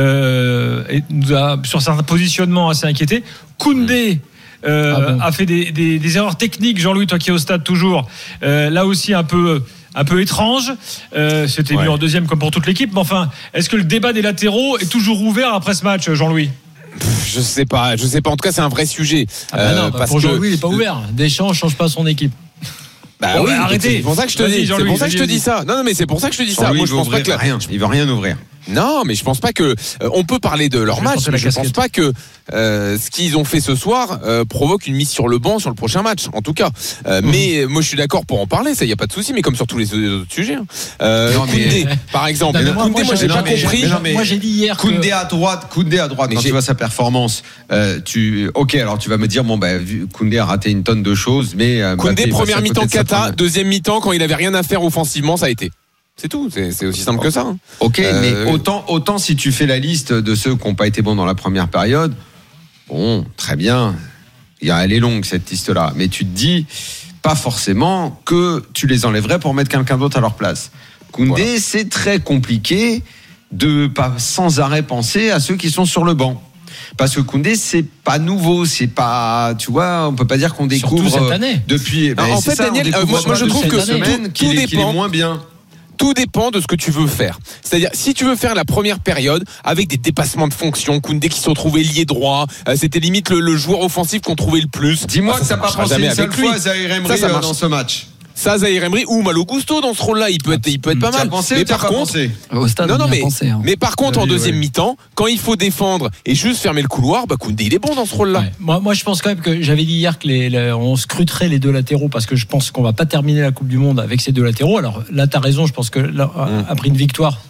euh, et nous a sur certains positionnements assez inquiétés. Koundé. Euh, ah bon. a fait des, des, des erreurs techniques. Jean-Louis, toi qui es au stade toujours, euh, là aussi un peu. Un peu étrange, euh, c'était ouais. Mieux en deuxième comme pour toute l'équipe. Mais enfin, est-ce que le débat des latéraux est toujours ouvert après ce match, Jean-Louis ? Je sais pas, je sais pas. En tout cas, c'est un vrai sujet. Ah bah non, euh, bah parce pour que Jean-Louis, il est pas ouvert. Deschamps change pas son équipe. Bah oh, oui, arrêtez. C'est pour ça que je te dis. C'est pour ça que je te dis ça. Non, non, mais c'est pour ça que je te dis ça. Moi, je pense pas que rien. Il veut rien ouvrir. Non, mais je pense pas que euh, on peut parler de leur je match, mais je pense pas que euh, ce qu'ils ont fait ce soir euh, provoque une mise sur le banc sur le prochain match, en tout cas. Euh, mmh. Mais moi, je suis d'accord pour en parler, ça y a pas de souci, mais comme sur tous les autres sujets. Euh, non, Koundé, mais... par exemple. Non, moi, Koundé, moi, moi, j'ai pas mais, compris. Mais non, mais moi, j'ai dit hier. Koundé que... à droite, Koundé à droite. Mais quand j'ai... tu vois sa performance, euh, tu, ok, alors tu vas me dire, bon, bah, Koundé a raté une tonne de choses, mais euh, Koundé, bah, première mi-temps cata, deuxième mi-temps quand il avait rien à faire offensivement, ça a été. C'est tout, c'est, c'est aussi simple que ça. Hein. Ok, euh, mais autant, autant si tu fais la liste de ceux qui n'ont pas été bons dans la première période, bon, très bien, elle est longue cette liste-là, mais tu te dis pas forcément que tu les enlèverais pour mettre quelqu'un d'autre à leur place. Koundé, voilà. C'est très compliqué de pas sans arrêt penser à ceux qui sont sur le banc. Parce que Koundé, c'est pas nouveau, c'est pas, tu vois, on peut pas dire qu'on découvre surtout cette année. Depuis. Ben, en fait, ça, Daniel, euh, moi, moi je trouve que semaine qu'il est, qu'il est moins bien. Tout dépend de ce que tu veux faire. C'est-à-dire, si tu veux faire la première période avec des dépassements de fonction, Koundé qui se retrouvait lié droit, euh, c'était limite le, le joueur offensif qu'on trouvait le plus. Dis-moi ah, que ça n'a pas pensé une seule fois à Zahir Emery dans ce match. Ça, Zahir Emery ou Malo Gusto dans ce rôle-là, il peut être, il peut être pas mal. Pensé mais ou par pas contre, pensé au stade, non, non, mais, pensé, hein. mais par contre, oui, en deuxième oui. mi-temps, quand il faut défendre et juste fermer le couloir, bah Koundé il est bon dans ce rôle-là. Ouais. Moi, moi, je pense quand même que j'avais dit hier que les, les, on scruterait les deux latéraux parce que je pense qu'on va pas terminer la Coupe du Monde avec ces deux latéraux. Alors là, t'as raison. Je pense que là, mmh. après une victoire,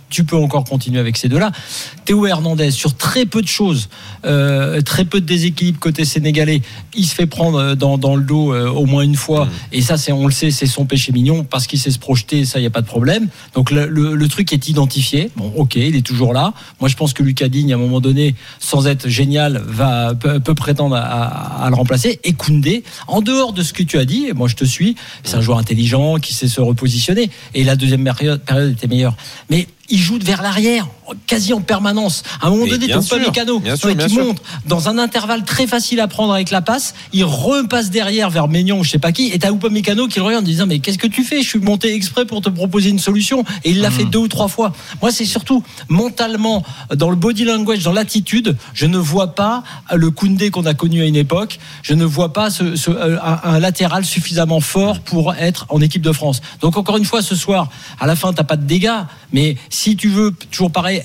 tu peux encore continuer avec ces deux-là. Théo Hernandez, sur très peu de choses, euh, très peu de déséquilibre côté sénégalais, il se fait prendre dans, dans le dos euh, au moins une fois, mmh. et ça, c'est, on le sait, c'est son péché mignon, parce qu'il sait se projeter, ça, il n'y a pas de problème. Donc le, le, le truc est identifié. Bon, ok, il est toujours là. Moi, je pense que Lucas Digne, à un moment donné, sans être génial, va, peut, peut prétendre à, à, à le remplacer. Et Koundé, en dehors de ce que tu as dit, moi je te suis, c'est un joueur intelligent qui sait se repositionner, et la deuxième période, période était meilleure. Mais il joue vers l'arrière, quasi en permanence. À un moment mais donné, ton Upamecano qui monte dans un intervalle très facile à prendre avec la passe, il repasse derrière vers Maignan ou je sais pas qui, et t'as Upamecano qui le regarde en disant mais qu'est-ce que tu fais ? Je suis monté exprès pour te proposer une solution, et il l'a mmh. fait deux ou trois fois. Moi, c'est surtout mentalement, dans le body language, dans l'attitude, je ne vois pas le Koundé qu'on a connu à une époque, je ne vois pas ce, ce, un, un latéral suffisamment fort pour être en équipe de France. Donc encore une fois, ce soir, à la fin, t'as pas de dégâts, mais si tu veux toujours pareil